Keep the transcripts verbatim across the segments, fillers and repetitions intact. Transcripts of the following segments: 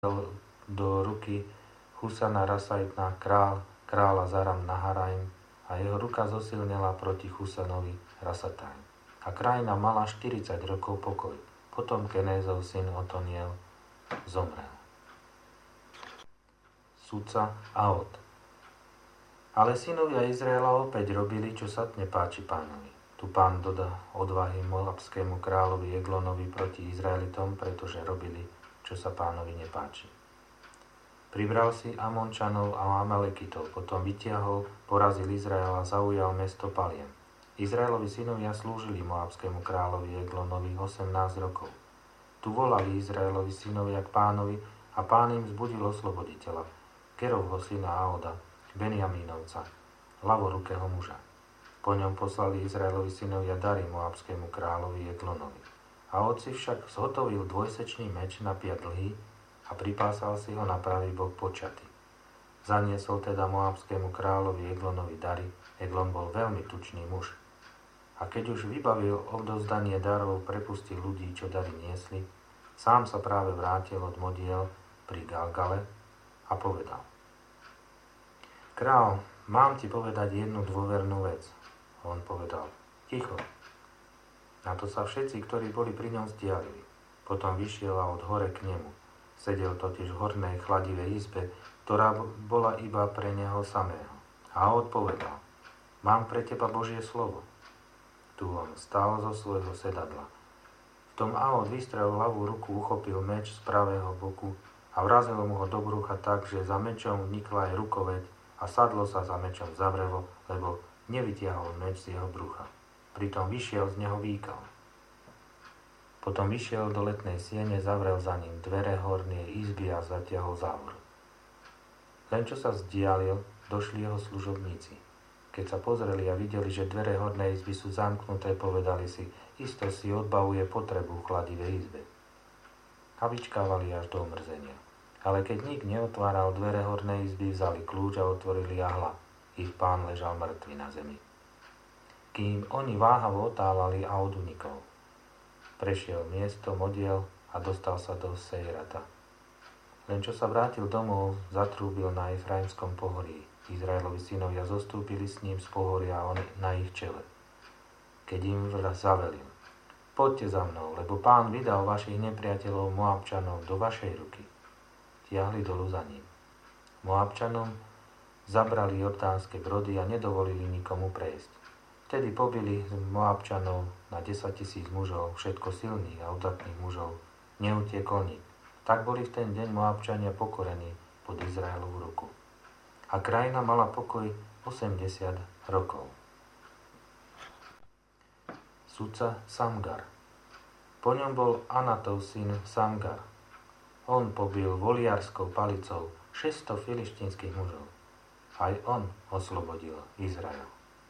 do ruky Husana Rasaitna, král, kráľa Zaram Naharaim, a jeho ruka zosilnila proti Husanovi Rasatajm. A krajina mala štyridsať rokov pokoj. Potom Kenézov syn Otoniel zomrel. Sudca Ahod. Ale synovia Izraela opäť robili, čo sa nepáči pánovi. Tu pán dodá odvahy moabskému kráľovi Eglonovi proti Izraelitom, pretože robili, čo sa pánovi nepáči. Pribral si Amončanov a Amalekitov, potom vytiahol, porazil Izrael a zaujal mesto Paliem. Izraelovi synovia slúžili moabskému kráľovi Eglonovi osemnásť rokov. Tu volali Izraelovi synovia k pánovi a pán im vzbudil osloboditeľa, Kerovho syna Ahoda, Benjamínovca, ľavorukého muža. Po ňom poslali Izraelovi synovia dary moabskému kráľovi Eglonovi. A otci však zhotovil dvojsečný meč na piat dlhý a pripásal si ho na pravý bok počaty. Zaniesol teda moabskému kráľovi Eglonovi dary. Eglon bol veľmi tučný muž. A keď už vybavil odovzdanie darov, prepustil ľudí, čo dary niesli, sám sa práve vrátil od modiel pri Galgale a povedal: Král, mám ti povedať jednu dôvernú vec. On povedal: Ticho. Na to sa všetci, ktorí boli pri ňom, stialili. Potom vyšiel a od hore k nemu. Sedel totiž v hornej chladivej izbe, ktorá bola iba pre neho samého. A odpovedal: Mám pre teba Božie slovo. Tu on stál zo svojho sedadla. V tom Ahod vystrel ľavú ruku, uchopil meč z pravého boku a vrazil mu ho do brucha tak, že za mečom vnikla aj rukoveď a sadlo sa za mečom zavrelo, lebo nevytiahol meč z jeho brucha. Pritom vyšiel z neho výkal. Potom vyšiel do letnej siene, zavrel za ním dvere hornej izby a zatiahol závor. Len čo sa vzdialil, došli jeho služobníci. Keď sa pozreli a videli, že dvere hornej izby sú zamknuté, povedali si: isto si odbavuje potrebu v chladivej izbe. A vyčkávali až do omrzenia. Ale keď nik neotváral dvere hornej izby, vzali kľúč a otvorili a hľa, ich pán ležal mŕtvy na zemi. Kým oni váhavo otálali a od unikol. Prešiel miesto modiel a dostal sa do Sejrata. Len čo sa vrátil domov, zatrúbil na Efraimskom pohorí. Izraelovi synovia zostúpili s ním z pohoria on na ich čele. Keď im zavelil: Poďte za mnou, lebo pán vydal vašich nepriateľov Moabčanov do vašej ruky. Tiahli dolu za ním. Moabčanom zabrali jordánske brody a nedovolili nikomu prejsť. Vtedy pobili z Moabčanov na desaťtisíc mužov, všetko silných a udatných mužov. Neutiekol nik. Tak boli v ten deň Moabčania pokorení pod Izraelovú ruku. A krajina mala pokoj osemdesiat rokov. Sudca Samgar. Po ňom bol Anatov syn Samgar. On pobil voliarskou palicou šesťsto filištínskych mužov. Aj on oslobodil Izrael.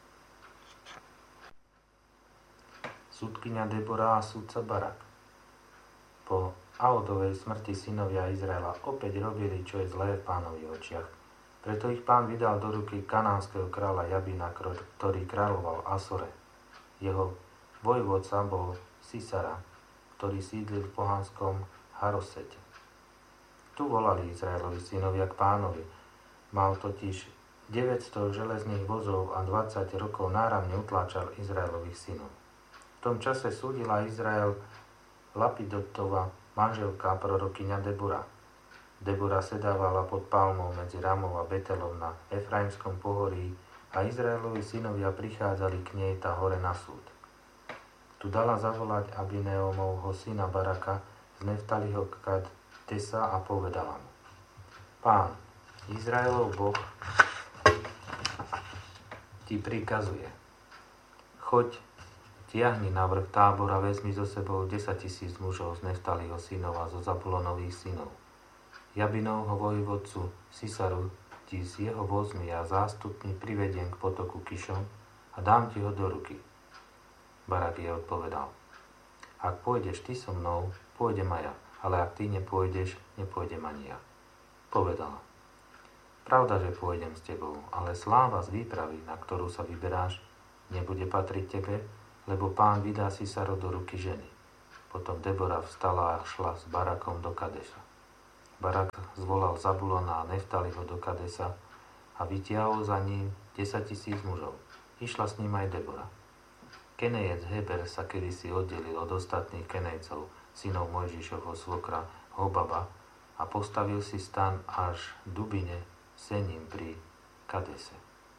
Sudkyňa Debora a sudca Barak. Po Ahodovej smrti synovia Izraela opäť robili, čo je zlé v pánových očiach. Preto ich pán vydal do ruky kanánskeho kráľa Jabina, ktorý kráľoval Asore. Jeho vojvodca bol Sisara, ktorý sídlil v pohanskom Harosete. Tu volali Izraelovi synovia k pánovi. Mal totiž deväťsto železných vozov a dvadsať rokov náramne utláčal Izraelových synov. V tom čase súdila Izrael Lapidotova manželka prorokyňa Debora. Debora sedávala pod palmou medzi Ramou a Betelom na Efraimskom pohorí a Izraelovi synovia prichádzali k nej tá hore na súd. Tu dala zavolať Abineomovho syna Baraka z Neftaliho Kadesa a povedala mu: Pán, Izraelov Boh ti prikazuje: choď, tiahni na vrch Tábora, vezmi so sebou desaťtisíc mužov z Neftaliho synov a zo Zabulonových synov. Jabinovho vojvodcu Sisaru ti s jeho vozmi a zástupmi privediem k potoku Kišom a dám ti ho do ruky. Barak jej odpovedal: Ak pôjdeš ty so mnou, pôjdem aj ja, ale ak ty nepôjdeš, nepôjdem ani ja. Povedala: Pravda, že pôjdem s tebou, ale sláva z výpravy, na ktorú sa vyberáš, nebude patriť tebe, lebo pán vydá Sisaru do ruky ženy. Potom Debora vstala a šla s Barakom do Kadeša. Barak zvolal Zabulona a Neftaliho do Kadesa a vytiahol za ním desaťtisíc mužov. Išla s ním aj Debora. Kenejec Heber sa kedysi oddelil od ostatných Kenejcov, synov Mojžišovho svokra Hobaba, a postavil si stan až v Dubine Sením pri Kadese.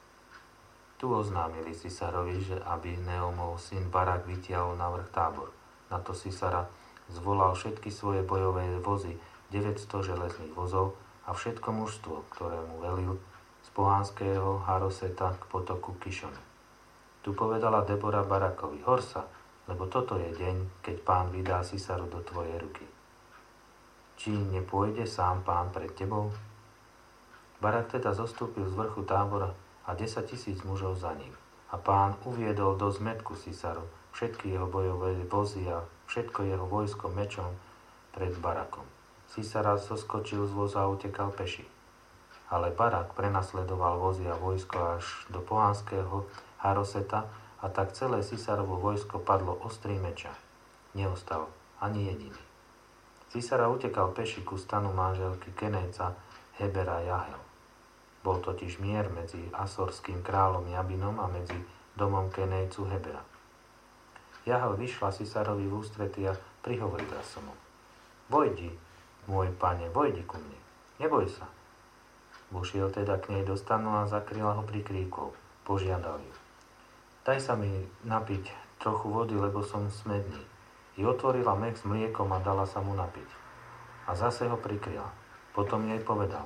Tu oznámili Sisarovi, že aby Neomov syn Barak vytiahol na vrch Tábor. Na to Sisara zvolal všetky svoje bojové vozy, deväťsto železných vozov a všetko mužstvo, ktoré mu velil z pohanského Haroseta k potoku Kišonu. Tu povedala Debora Barakovi: Hor sa, lebo toto je deň, keď Pán vydá Sisaru do tvojej ruky. Či nepôjde sám Pán pred tebou? Barak teda zostúpil z vrchu Tábora a desaťtisíc mužov za ním. A Pán uviedol do zmätku Sisaru všetky jeho bojové vozy a všetko jeho vojsko mečom pred Barakom. Sisara zoskočil z voza a utekal peši. Ale Barak prenasledoval vozy a vojsko až do pohanského Haroseta a tak celé Sisarovo vojsko padlo ostrý meča. Neostal ani jediný. Sisara utekal peši ku stanu manželky Kenejca Hebera Jahel. Bol totiž mier medzi asorským kráľom Jabinom a medzi domom Kenejcu Hebera. Jahel vyšla Sisarovi v ústrety a prihovorila sa mu: Vojdi, môj pane, vojdi ku mne, neboj sa. Vošiel teda k nej do stanu a zakryla ho pri kríkov. Požiadal ju: Daj sa mi napiť trochu vody, lebo som smedný. I otvorila mech s mliekom a dala sa mu napiť. A zase ho prikryla. Potom jej povedal: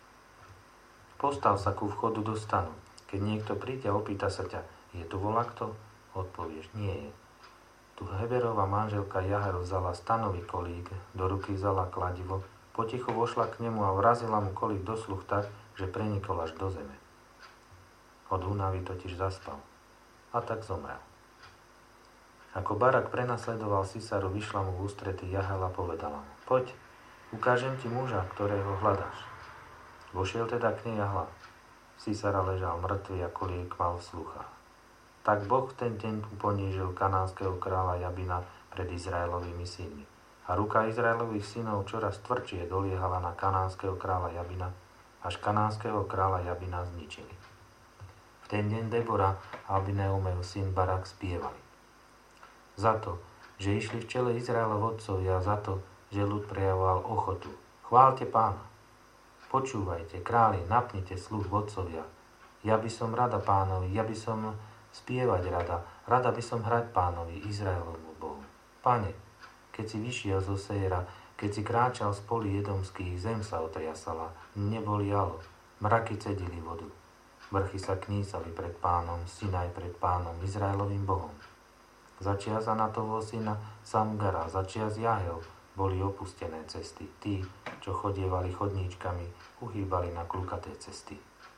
Postav sa ku vchodu do stanu. Keď niekto príde a opýta sa ťa: Je tu volakto? Odpovieš: Nie je. Tu Heberova manželka Jahel vzala stanový kolík, do ruky vzala kladivo, potichu vošla k nemu a vrazila mu kolík do sluch tak, že prenikol až do zeme. Od únavy totiž zaspal. A tak zomrel. Ako Barak prenasledoval Sisaru, vyšla mu v ústrety Jahel a povedala mu: Poď, ukážem ti muža, ktorého hľadáš. Vošiel teda k nej a hľa. Sisara ležal mŕtvy a kolík mal v sluchách. Tak Boh v ten deň ponížil kanánskeho kráľa Jabina pred Izraelovými synmi. A ruka Izraelových synov čoraz tvrdšie doliehala na kanánskeho kráľa Jabina, až kanánskeho kráľa Jabina zničili. V ten deň Debora a Abineomev syn Barak spievali. Za to, že išli v čele Izraela vodcovia, za to, že ľud prejavoval ochotu. Chváľte Pána. Počúvajte, králi, napnite sluch vodcovia. Ja by som rada Pánovi, ja by som spievať rada, rada by som hrať Pánovi, Izraelovmu Bohu. Pane, keď si vyšiel zo Sejra, keď si kráčal z polí edomských, zem sa otriasala, nebo lialo, mraky cedili vodu. Vrchy sa knísali pred Pánom, Sinaj pred Pánom, Izraelovým Bohom. Začias Anatovho syna Samgara, začias Jahel, boli opustené cesty. Tí, čo chodievali chodníčkami, uhýbali na klukaté cesty.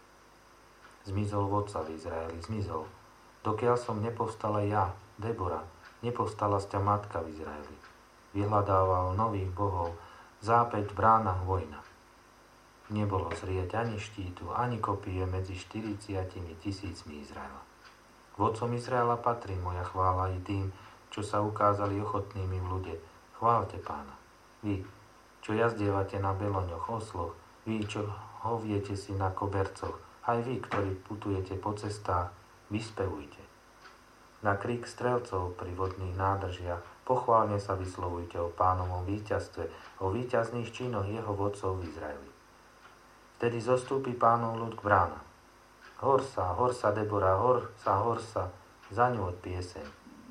Zmizol vodca v Izraeli, zmizol. Dokiaľ som nepovstala ja, Debora, nepovstala z ťa matka v Izraeli. Vyhľadával nových bohov, zápäť v bránach vojna. Nebolo zrieť ani štítu, ani kopie medzi štyridsiatimi tisícmi Izraela. Vodcom Izraela patrí moja chvála i tým, čo sa ukázali ochotnými v ľude. Chváľte Pána. Vy, čo jazdievate na beloňoch, osloch, vy, čo hoviete si na kobercoch, aj vy, ktorí putujete po cestách, vyspevujte. Na krík strelcov pri vodných nádržiach pochválne sa vyslovujte o Pánovom víťazstve, o víťazných činoch jeho vodcov v Izraeli. Vtedy zostúpi Pánov ľud k bránam. Hor sa, hor sa, Debora, hor sa, hor sa, za ňu od pieseň.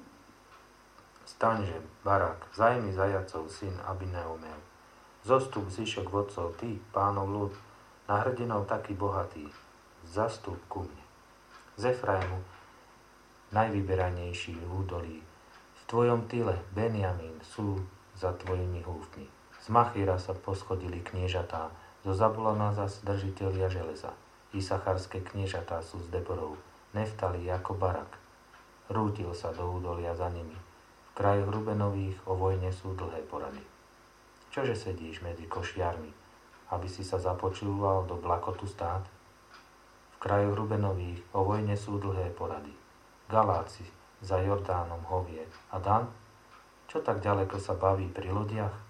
Staňže, Barak, zajmi zajacov, syn Abineomev. Zostup zišok vodcov, ty, Pánov ľud, na hrdinov taký bohatý, zastup ku mne. Z Efraimu, najvyberanejší v údolí, v tvojom tyle, Benjamín, sú za tvojimi húfmi. Z Machíra sa poschodili kniežatá, zo Zabulona zas držitelia železa. Isacharské kniežatá sú s Deborou, Neftali ako Barak. Rútil sa do údolia za nimi. V krajoch Rubenových o vojne sú dlhé porady. Čože sedíš medzi košiarmi, aby si sa započúval do blakotu stát? V krajoch Rubenových o vojne sú dlhé porady. Galáci za Jordánom hovie. A Dan? Čo tak ďaleko sa baví pri lodiach?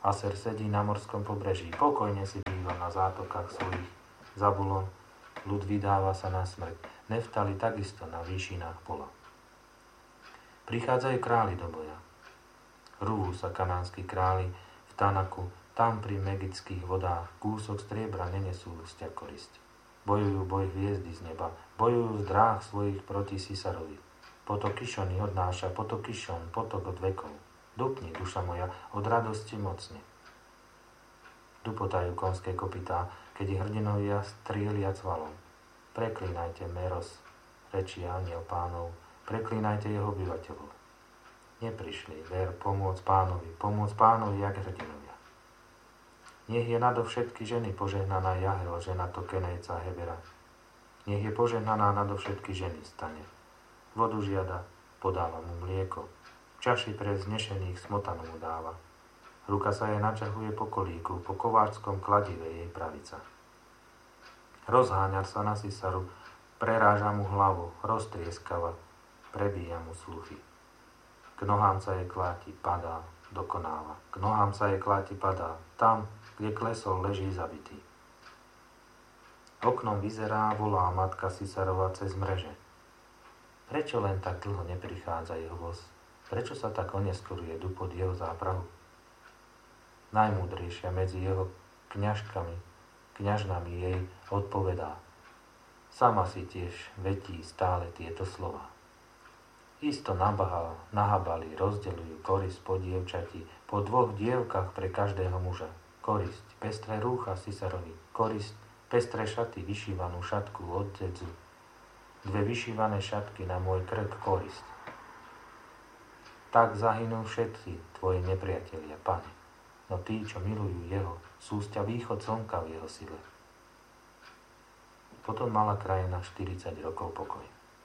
Aser sedí na morskom pobreží, pokojne si býva na zátokách svojich. Zabulon, ľud vydáva sa na smrť. Neftali takisto na výšinách pola. Prichádzajú králi do boja. Rúhu sa kanánsky králi v Tanaku, tam pri megických vodách kúsok striebra nenesú sťa korisť. Bojujú boj hviezdy z neba, bojujú z dráh svojich proti Sisarovi. Potok Kišony odnáša, potok Kišon, potok od vekov. Dupni, duša moja, od radosti mocne. Dupotajú konské kopytá, keď hrdinovia strielia cvalom. Preklínajte Meros, rečí aniel pánov, preklínajte jeho obyvateľov. Neprišli, ver, pomôcť pánovi, pomôcť pánovi, jak hrdinovia. Nech je nadovšetky ženy požehnaná Jahel, žena Tokenejca Hebera. Nech je požehnaná nadovšetky ženy stane. Vodu žiada, podáva mu mlieko. Čaši pre znešených smotanu mu dáva. Ruka sa jej načahuje po kolíku, po kováčskom kladive jej pravica. Rozháňa sa na Sisaru, preráža mu hlavu, roztrieskava, prebíja mu sluchy. K nohám sa jej kláti, padá, dokonáva. K nohám sa jej kláti, padá, tam, kde klesol, leží zabitý. Oknom vyzerá, volá matka Sisarova cez mreže. Prečo len tak dlho neprichádza jeho voz? Prečo sa tak oneskoruje dupot jeho záprahu? Najmúdrejšia medzi jeho kňažkami, kňažnami jej odpovedá. Sama si tiež vetí stále tieto slova. Isto nabahal, nahabali, rozdeľujú korisť po dievčati, po dvoch dievkach pre každého muža. Korisť, pestré rúcha Sisarovi, korisť, pestré šaty, vyšívanú šatku od dedzu. Dve vyšívané šatky na môj krk, korisť. Tak zahynú všetci tvoji nepriatelia, Pane. No tí, čo milujú jeho, sú sťa východ slnka v jeho sile. Potom mala krajina štyridsať rokov pokoj.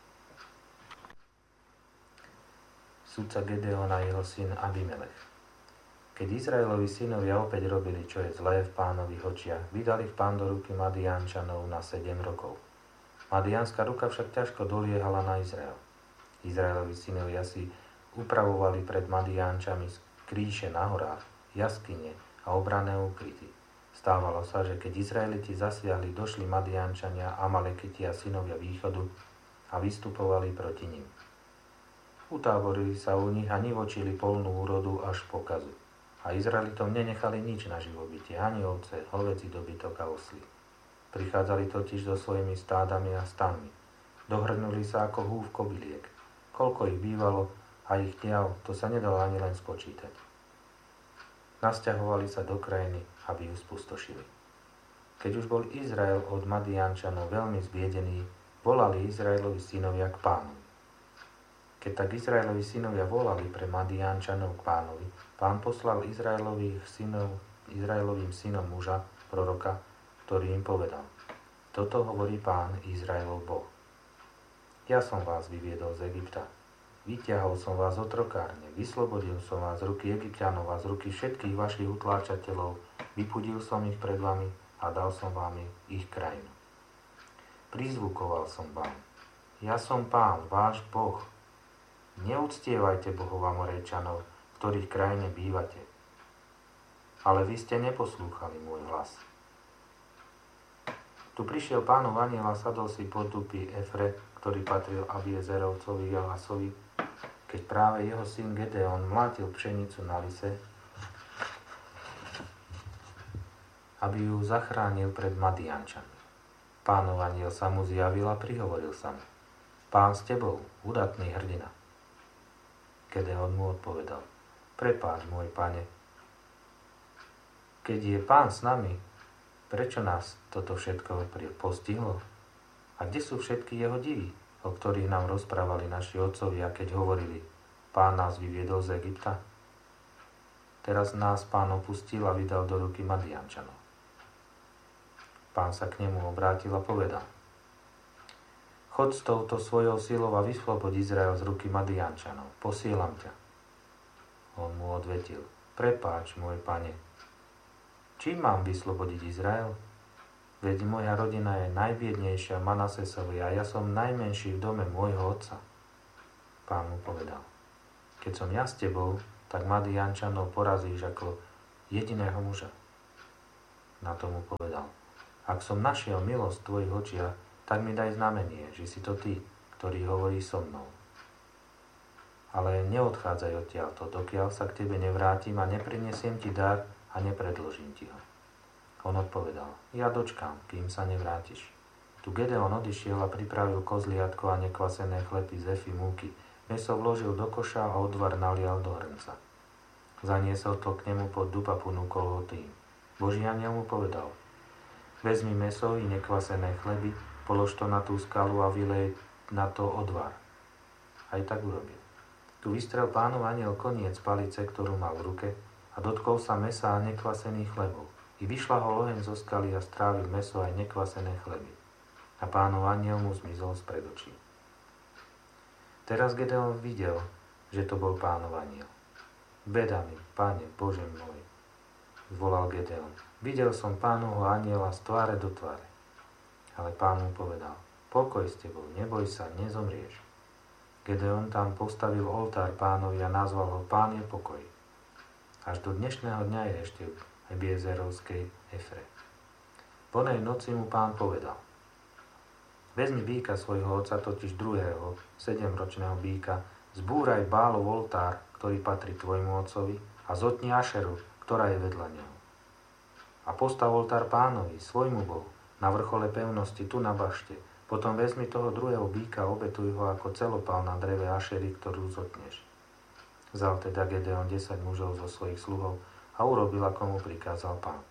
Sudca Gedeona a jeho syn Abimelech. Keď Izraelovi synovia opäť robili, čo je zlé v Pánových očiach, vydali v Pán do ruky Madiánčanov na sedem rokov. Madiánska ruka však ťažko doliehala na Izrael. Izraelovi synovia si upravovali pred Madiánčami kríše na horách, jaskyne a obranné úkryty. Stávalo sa, že keď Izraeliti zasiahli, došli Madiánčania, Amalekiti a synovia východu a vystupovali proti nim. Utáborili sa u nich a nivočili polnú úrodu až pokazu. A Izraelitom nenechali nič na živobytie, ani ovce, hovädzí dobytok a osly. Prichádzali totiž so svojimi stádami a stanmi. Dohrnuli sa ako húf kobyliek. Koľko ich bývalo a ich diav, to sa nedalo ani len spočítať. Nasťahovali sa do krajiny, aby ju spustošili. Keď už bol Izrael od Madiánčanov veľmi zbiedený, volali Izraelovi synovia k Pánovi. Keď tak Izraelovi synovia volali pre Madiánčanov k Pánovi, Pán poslal Izraelových synov, Izraelovým synom muža, proroka, ktorý im povedal: Toto hovorí Pán, Izraelov Boh. Ja som vás vyviedol z Egypta. Vyťahol som vás z otrokárne, vyslobodil som vás z ruky Egypťanov a z ruky všetkých vašich utláčateľov, vypudil som ich pred vami a dal som vám ich krajinu. Prizvukoval som vám: Ja som Pán, váš Boh. Neuctievajte bohov Amorejčanov, v ktorých krajine bývate. Ale vy ste neposlúchali môj hlas. Tu prišiel Pánov anjel a sadol si pod dupy Efre, ktorý patril Abiezerovcovi Joasovi, keď práve jeho syn Gedeon mlátil pšenicu na lise, aby ju zachránil pred Madiánčanmi. Pánov anjel sa mu zjavil a prihovoril sa mu: Pán s tebou, udatný hrdina. Gedeon mu odpovedal: Prepáč, môj pane. Keď je Pán s nami, prečo nás toto všetko postihlo? A kde sú všetky jeho divy, o ktorých nám rozprávali naši otcovia, keď hovorili: Pán nás vyviedol z Egypta? Teraz nás Pán opustil a vydal do ruky Madiánčanov. Pán sa k nemu obrátil a povedal: Chod s touto svojou silou a vysloboď Izrael z ruky Madiánčanov. Posielam ťa. On mu odvetil: Prepáč, môj pane. Čím mám vyslobodiť Izrael? Veď moja rodina je najbiednejšia v Manasesovi a ja som najmenší v dome môjho otca. Pán mu povedal: Keď som ja s tebou, tak Madiánčanov porazíš ako jediného muža. Na to mu povedal: Ak som našiel milosť v tvojich očiach, tak mi daj znamenie, že si to ty, ktorý hovorí so mnou. Ale neodchádzaj odtiaľto, dokiaľ sa k tebe nevrátim a neprinesiem ti dar a nepredložím ti ho. On odpovedal: Ja dočkám, kým sa nevrátiš. Tu Gedeon odišiel a pripravil kozliatko a nekvasené chleby z efy múky. Mäso vložil do koša a odvar nalial do hrnca. Zaniesol to k nemu pod dub a ponúkol ho tým. Boží anjel mu povedal: Vezmi mäso i nekvasené chleby, polož to na tú skalu a vylej na to odvar. Aj tak urobil. Tu vystrel Pánov anjel koniec palice, ktorú mal v ruke, a dotkol sa mäsa a nekvasených chlebov. I vyšla ho oheň zo skaly a strávil mäso aj nekvasené chleby. A Pánov anjel mu zmizol spred očí. Teraz Gedeon videl, že to bol Pánov anjel. Beda mi, Pane, Bože môj, zvolal Gedeon. Videl som Pánovho anjela z tváre do tváre. Ale Pán mu povedal: Pokoj s tebou, neboj sa, nezomrieš. Gedeon tam postavil oltár Pánovi a nazval ho Pán je pokoj. Až do dnešného dňa je ešte v Ebiezerovskej Efre. Po nej noci mu Pán povedal: Vezmi býka svojho otca, totiž druhého, sedemročného býka, zbúraj Bálov oltár, ktorý patrí tvojmu otcovi, a zotni Ašeru, ktorá je vedľa neho. A postav oltár Pánovi, svojmu Bohu, na vrchole pevnosti, tu na bašte. Potom vezmi toho druhého býka a obetuj ho ako celopál na dreve Ašery, ktorú zotneš. Vzal teda Gedeon desať mužov zo svojich sluhov a urobil, ako mu prikázal Pán.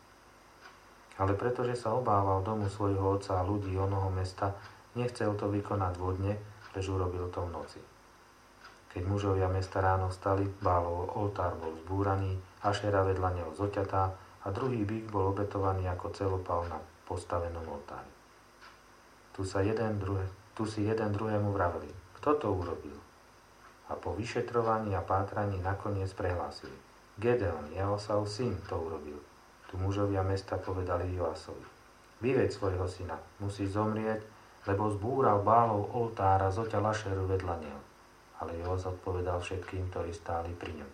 Ale pretože sa obával domu svojho otca a ľudí onoho mesta, nechcel to vykonať vodne, prež urobil to v noci. Keď mužovia mesta ráno vstali, Bálov oltár bol zbúraný, Ašera vedľa neho zoťatá a druhý býk bol obetovaný ako celopál na postavenom oltári. Tu, sa jeden druhé, tu si jeden druhému vraveli: Kto to urobil? A po vyšetrovaní a pátraní nakoniec prehlásili: Gedeon, Jehošafov syn, to urobil. Tu mužovia mesta povedali Joasovi: Vyveď svojho syna, musí zomrieť, lebo zbúral Bálov oltár a zoťal Ašeru vedľa neho. Ale Joas odpovedal všetkým, ktorí stáli pri ňom: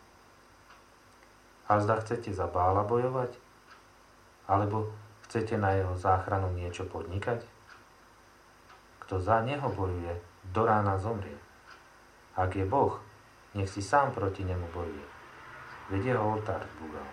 A zda chcete za Bála bojovať? Alebo chcete na jeho záchranu niečo podnikať? Kto za neho bojuje, do rána zomrie. Ak je Boh, nech si sám proti nemu bojuje. Veď jeho oltár zbúral.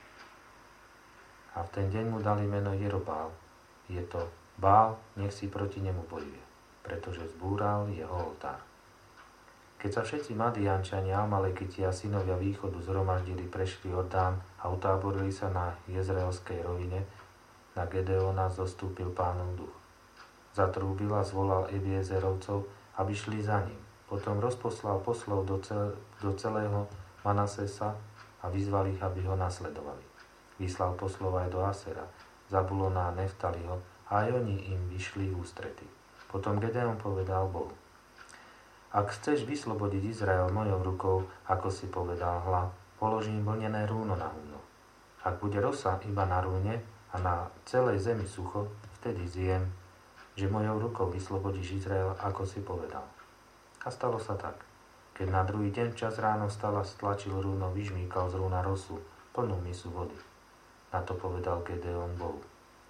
A v ten deň mu dali meno Jerobál. Je to Bál, nech si proti nemu bojuje, pretože zbúral jeho oltár. Keď sa všetci Madiančania, Amalekiti a synovia východu zhromaždili, prešli Jordán a utáborili sa na Jezreelskej rovine, na Gedeona zostúpil Pánov duch. Zatrúbil a zvolal Ebiezerovcov, aby šli za ním. Potom rozposlal poslov do, cel- do celého Manasesa a vyzval ich, aby ho nasledovali. Vyslal poslov aj do Asera, Zabulona a Neftaliho, a aj oni im vyšli v ústrety. Potom Gedeon povedal Bohu: Ak chceš vyslobodiť Izrael mojou rukou, ako si povedal, hľa, položím vlnené rúno na humno. Ak bude rosa iba na rúne a na celej zemi sucho, vtedy zjem, že mojou rukou vyslobodíš Izrael, ako si povedal. A stalo sa tak. Keď na druhý deň čas ráno vstal a stlačil rúno, vyžmýkal z rúna rosu, plnú misu vody. Na to povedal Gedeon Bohu: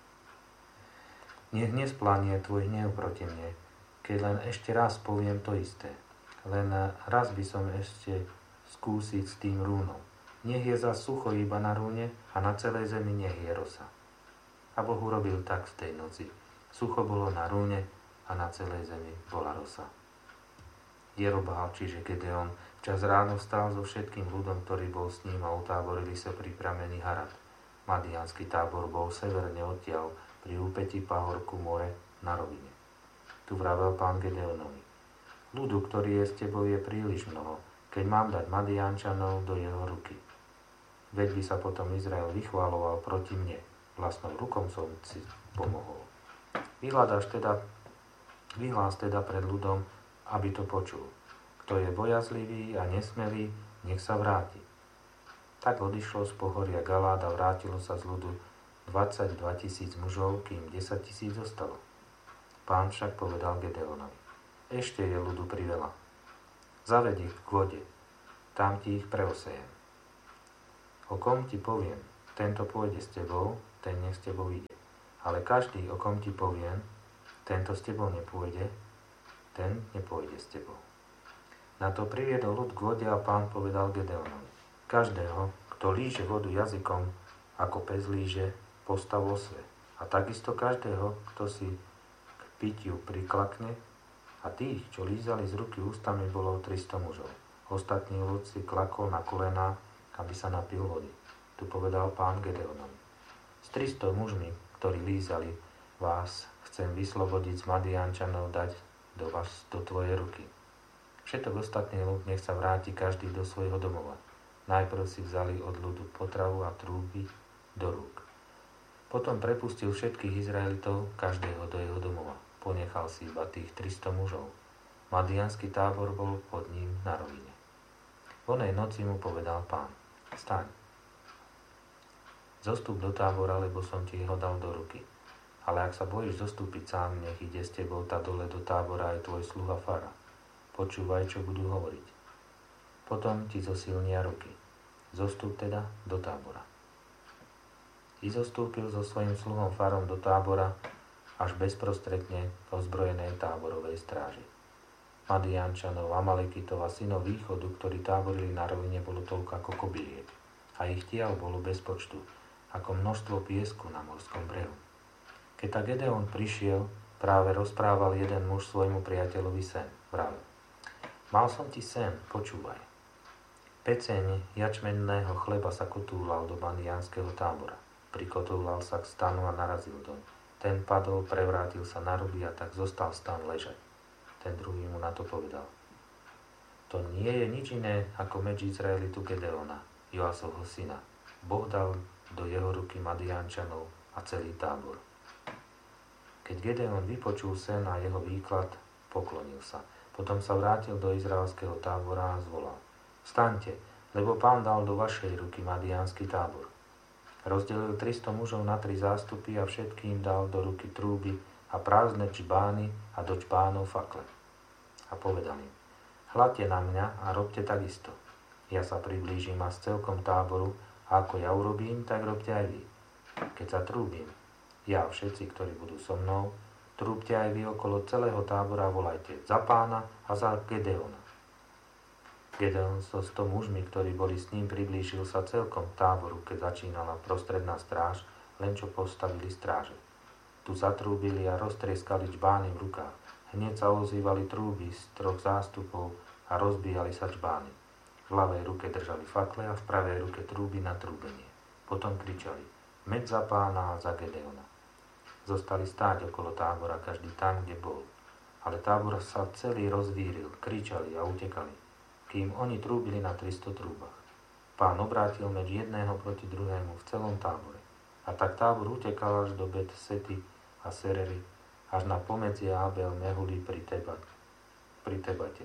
Nech nesplanie tvoj hnev proti mne, keď len ešte raz poviem to isté. Len raz by som ešte skúsiť s tým rúnom. Nech je za sucho iba na rúne a na celej zemi nech je rosa. A Boh urobil tak v tej noci. Sucho bolo na rúne a na celej zemi bola rosa. Jerobál, čiže Gedeon, včas ráno vstal so všetkým ľudom, ktorý bol s ním, a utáborili sa pri pramení Harad. Madiánsky tábor bol severne odtiaľ, pri úpätí pahorku more na rovine. Tu vravel Pán Gedeonovi: Ľudu, ktorý je s tebou, je príliš mnoho, keď mám dať Madiánčanov do jeho ruky. Veď by sa potom Izrael vychváloval proti mne, vlastnou rukou som si pomohol. Vyhľadáš teda, vyhlás teda pred ľudom, aby to počul. Kto je bojazlivý a nesmelý, nech sa vráti. Tak odišlo z pohoria Galád a vrátilo sa z ľudu dvadsaťdva tisíc mužov, kým desať tisíc zostalo. Pán však povedal Gedeonovi: Ešte je ľudu priveľa. Zaved ich k vode, tam ti ich preosejem. O kom ti poviem, tento pôjde s tebou, ten nech s tebou ide. Ale každý, o kom ti poviem, tento s tebou nepôjde, ten nepôjde s tebou. Na to priviedol ľud k vode a Pán povedal Gedeonovi: každého, kto líže vodu jazykom, ako pes líže, postav osve. A takisto každého, kto si k pitiu priklakne, a tých, čo lízali z ruky ústami, bolo tristo mužov. Ostatný ľud si klakol na kolená, aby sa napil vody. Tu povedal Pán Gedeonovi: s tristo mužmi, ktorí lízali, vás chcem vyslobodiť z Madiánčanov, dať do vás, do tvojej ruky. Všetok ostatný ľud nech sa vráti každý do svojho domova. Najprv si vzali od ľudu potravu a trúby do rúk. Potom prepustil všetkých Izraelitov, každého do jeho domova. Ponechal si iba tých tristo mužov. Madiánsky tábor bol pod ním na rovine. V onej noci mu povedal Pán: staň, zostup do tábora, lebo som ti ho dal do ruky. Ale ak sa bojíš zostúpiť sám, nech ide s tebou tá dole do tábora aj tvoj sluha Fara. Počúvaj, čo budú hovoriť. Potom ti zosilnia ruky. Zostup teda do tábora. I zostúpil so svojím sluhom Farom do tábora, až bezprostredne k ozbrojenej táborovej stráži. Madiánčanov, Amalekitov a synov východu, ktorí táborili na rovine, bolo toľko ako kobyliek. A ich tiaľ bolo bez počtu, ako množstvo piesku na morskom brehu. Keď tak Gedeon prišiel, práve rozprával jeden muž svojmu priateľovi sen. Vravel: mal som ti sen, počúvaj. Peceň jačmenného chleba sa kotúlal do madiánskeho tábora. Prikotúlal sa k stanu a narazil doň. Ten padol, prevrátil sa na ruby a tak zostal stan ležať. Ten druhý mu na to povedal: to nie je nič iné ako meč Izraelitu Gedeona, Joasovho syna. Boh dal do jeho ruky Madiánčanov a celý tábor. Keď Gedeon vypočul sen a jeho výklad, poklonil sa. Potom sa vrátil do izraelského tábora a zvolal: vstaňte, lebo Pán dal do vašej ruky Madiánsky tábor. Rozdelil tristo mužov na tri zástupy a všetkým dal do ruky trúby a prázdne čbány a do čbánov fakle. A povedal im: hľadte na mňa a robte takisto. Ja sa priblížim a s celkom táboru, a ako ja urobím, tak robte aj vy. Keď sa trúbim, ja a všetci, ktorí budú so mnou, trúbte aj vy okolo celého tábora a volajte: za Pána a za Gedeona. Gedeon so sto mužmi, ktorí boli s ním, priblížil sa celkom k táboru, keď začínala prostredná stráž, len čo postavili stráže. Tu zatrúbili a roztrieskali čbány v rukách. Hneď sa ozývali trúby z troch zástupov a rozbíjali sa čbány. V ľavej ruke držali fakle a v pravej ruke trúby na trúbenie. Potom kričali: meď za Pána a za Gedeona. Zostali stáť okolo tábora, každý tam, kde bol. Ale tábor sa celý rozvíril, kričali a utekali, kým oni trúbili na tristo trúbach. Pán obrátil meč jedného proti druhému v celom tábore. A tak tábor utekal až do Bet Sety a Serery, až na pomedzie Abel Mehuli pri, Teba, pri Tebate.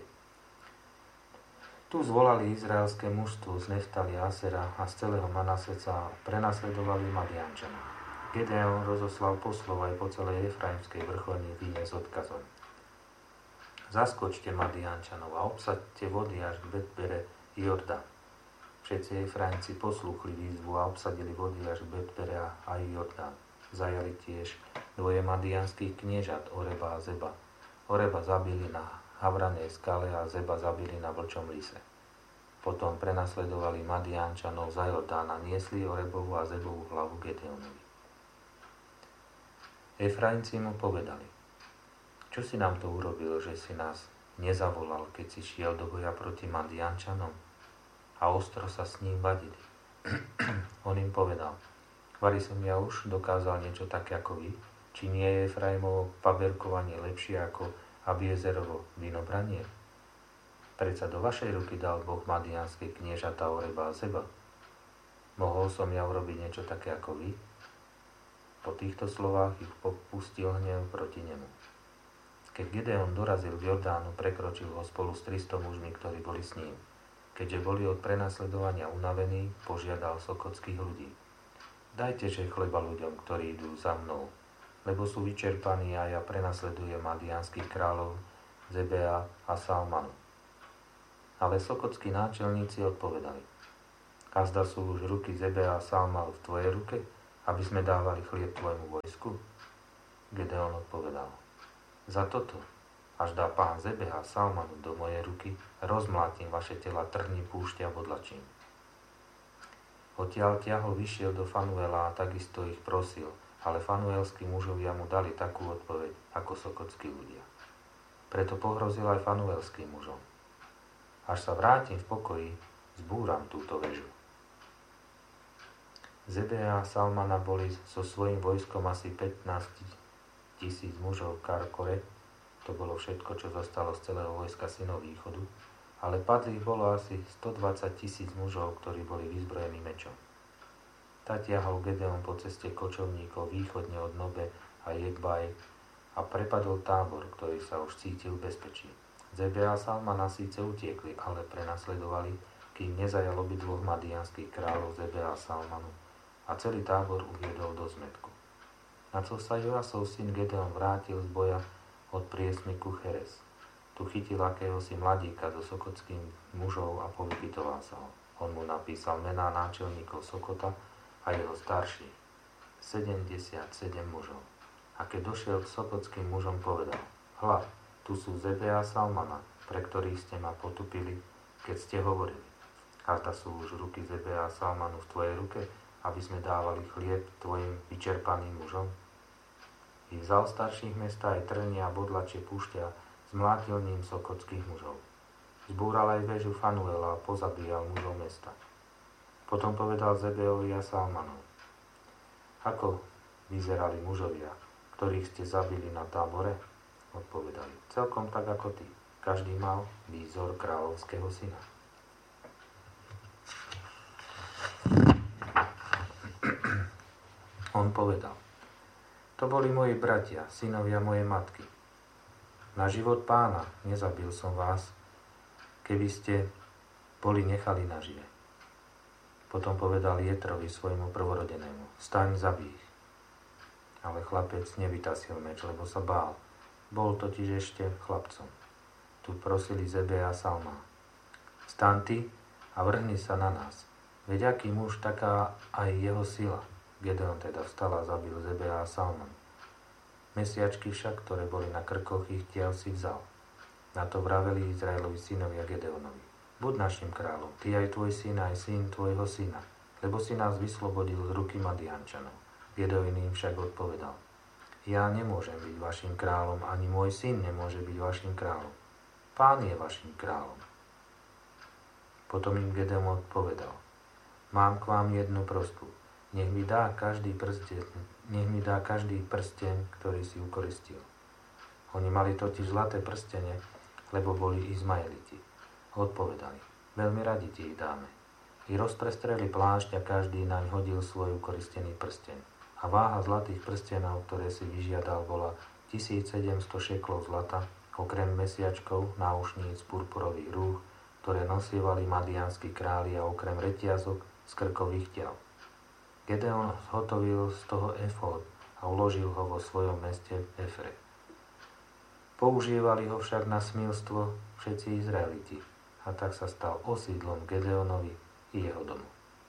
Tu zvolali izraelské mužstvo z Neftali a Asera a z celého Manaseca a prenasledovali Madiánčanov. Gedeon rozoslal poslov aj po celej Efraimskej vrchovine s odkazom: zaskočte Madiánčanov a obsaďte vody až k Betbere Jordán. Všetci Efraimci poslúchli výzvu a obsadili vody až k Betbere a Jordán. Zajali tiež dvoje madiánskych kniežat, Oreba a Zeba. Oreba zabili na Havranej skale a Zeba zabili na Vlčom lise. Potom prenasledovali Madiánčanov za Jordán a niesli Orebovú a Zebovú hlavu Gedeonovi. Efraimci mu povedali: čo si nám to urobil, že si nás nezavolal, keď si šiel do boja proti Madiánčanom? A ostro sa s ním vadili. On im povedal: vari som ja už dokázal niečo také ako vy? Či nie je Efraimovo paberkovanie lepšie ako Abiezerovo vinobranie? Predsa do vašej ruky dal Boh madiánske kniežatá Oreba a Zeba. Mohol som ja urobiť niečo také ako vy? Po týchto slovách ich popustil hnev proti nemu. Keď Gedeon dorazil k Jordánu, prekročil ho spolu s tristo mužmi, ktorí boli s ním. Keďže boli od prenasledovania unavení, požiadal sokotských ľudí: dajte že chleba ľuďom, ktorí idú za mnou, lebo sú vyčerpaní a ja prenasledujem madiánskych kráľov Zebea a Salmanu. Ale sokotskí náčelníci odpovedali: Azda sú už ruky Zebea a Salmanu v tvojej ruke, aby sme dávali chlieb tvojmu vojsku? Gedeon odpovedal: Za toto, až dá pán Zebea a Salmanu do mojej ruky, rozmlátim vaše tela trhní púšťa a bodlačím. Odtiaľ ťahol vyšiel do Fanuela a takisto ich prosil, ale fanuelskí mužovia mu dali takú odpoveď, ako sokotskí ľudia. Preto pohrozil aj fanuelským mužom: Až sa vrátim v pokoji, zbúram túto väžu. Zebea a Salmana boli so svojím vojskom asi pätnásť tisíc mužov v Karkore, to bolo všetko, čo zostalo z celého vojska synov východu, ale padlých bolo asi stodvadsať tisíc mužov, ktorí boli vyzbrojení mečom. Tak ťahol Gedeon po ceste kočovníkov východne od Nobe a Jegbaj a prepadol tábor, ktorý sa už cítil v bezpečí. Zebea a Salmana síce utiekli, ale prenasledovali, kým nezajal obidvoch madianských kráľov Zebea a Salmanu a celý tábor uviedol do zmätku. Na co sa Joasov syn Gedeon vrátil z boja od priesmiku Cheres. Tu chytil akéhosi mladíka so sokotským mužov a povypytoval sa ho. On mu napísal mená náčelníkov Sokota a jeho starších, sedemdesiatsedem mužov. A keď došiel k sokotským mužom, povedal: Hľa, tu sú Zebea a Salmana, pre ktorých ste ma potupili, keď ste hovorili: Azda sú už ruky Zebea a Salmanu v tvojej ruke, aby sme dávali chlieb tvojim vyčerpaným mužom? I vzal starších mesta aj trnie a bodlačie púšťa, zmlátil ním sokotských mužov. Zbúral aj väžu Fanuela a pozabíjal mužov mesta. Potom povedal Zebeovi a Salmanu: Ako vyzerali mužovia, ktorých ste zabili na tábore? Odpovedali: Celkom tak ako ty. Každý mal výzor kráľovského syna. On povedal: To boli moji bratia, synovia mojej matky. Na život pána nezabil som vás, keby ste boli nechali nažive. Potom povedal Jetrovi, svojmu prvorodenému: Staň, zabij ich. Ale chlapec nevytasil meč, lebo sa bál. Bol totiž ešte chlapcom. Tu prosili Zebea a Salma: Staň ty a vrhni sa na nás. Veď aký muž, taká aj jeho sila. Gedeon teda vstal a zabil Zebea a Salman. Mesiačky však, ktoré boli na krkoch ich tiaľ, si vzal. Na to vraveli Izraelovi synovia Gedeonovi: Buď našim kráľom, ty aj tvoj syn, aj syn tvojho syna, lebo si nás vyslobodil z ruky Madiančanov. Gedeon im však odpovedal: Ja nemôžem byť vašim kráľom, ani môj syn nemôže byť vašim kráľom. Pán je vašim kráľom. Potom im Gedeon odpovedal: Mám k vám jednu prosbu. Nech mi dá každý prsten, nech mi dá každý prsteň, ktorý si ukoristil. Oni mali totiž zlaté prstene, lebo boli Izmaeliti. Odpovedali: Veľmi radi ti ich dáme. I rozprestreli plášť a každý naň hodil svoj ukoristený prsteň. A váha zlatých prstenov, ktoré si vyžiadal, bola tisícsedemsto šeklov zlata, okrem mesiačkov, náušníc, purpurových rúch, ktoré nosievali madianskí králi, a okrem reťazok z krkových ťav. Gedeon zhotovil z toho efód a uložil ho vo svojom meste v Efre. Používali ho však na smilstvo všetci Izraeliti, a tak sa stal osídlom Gedeonovi i jeho domu.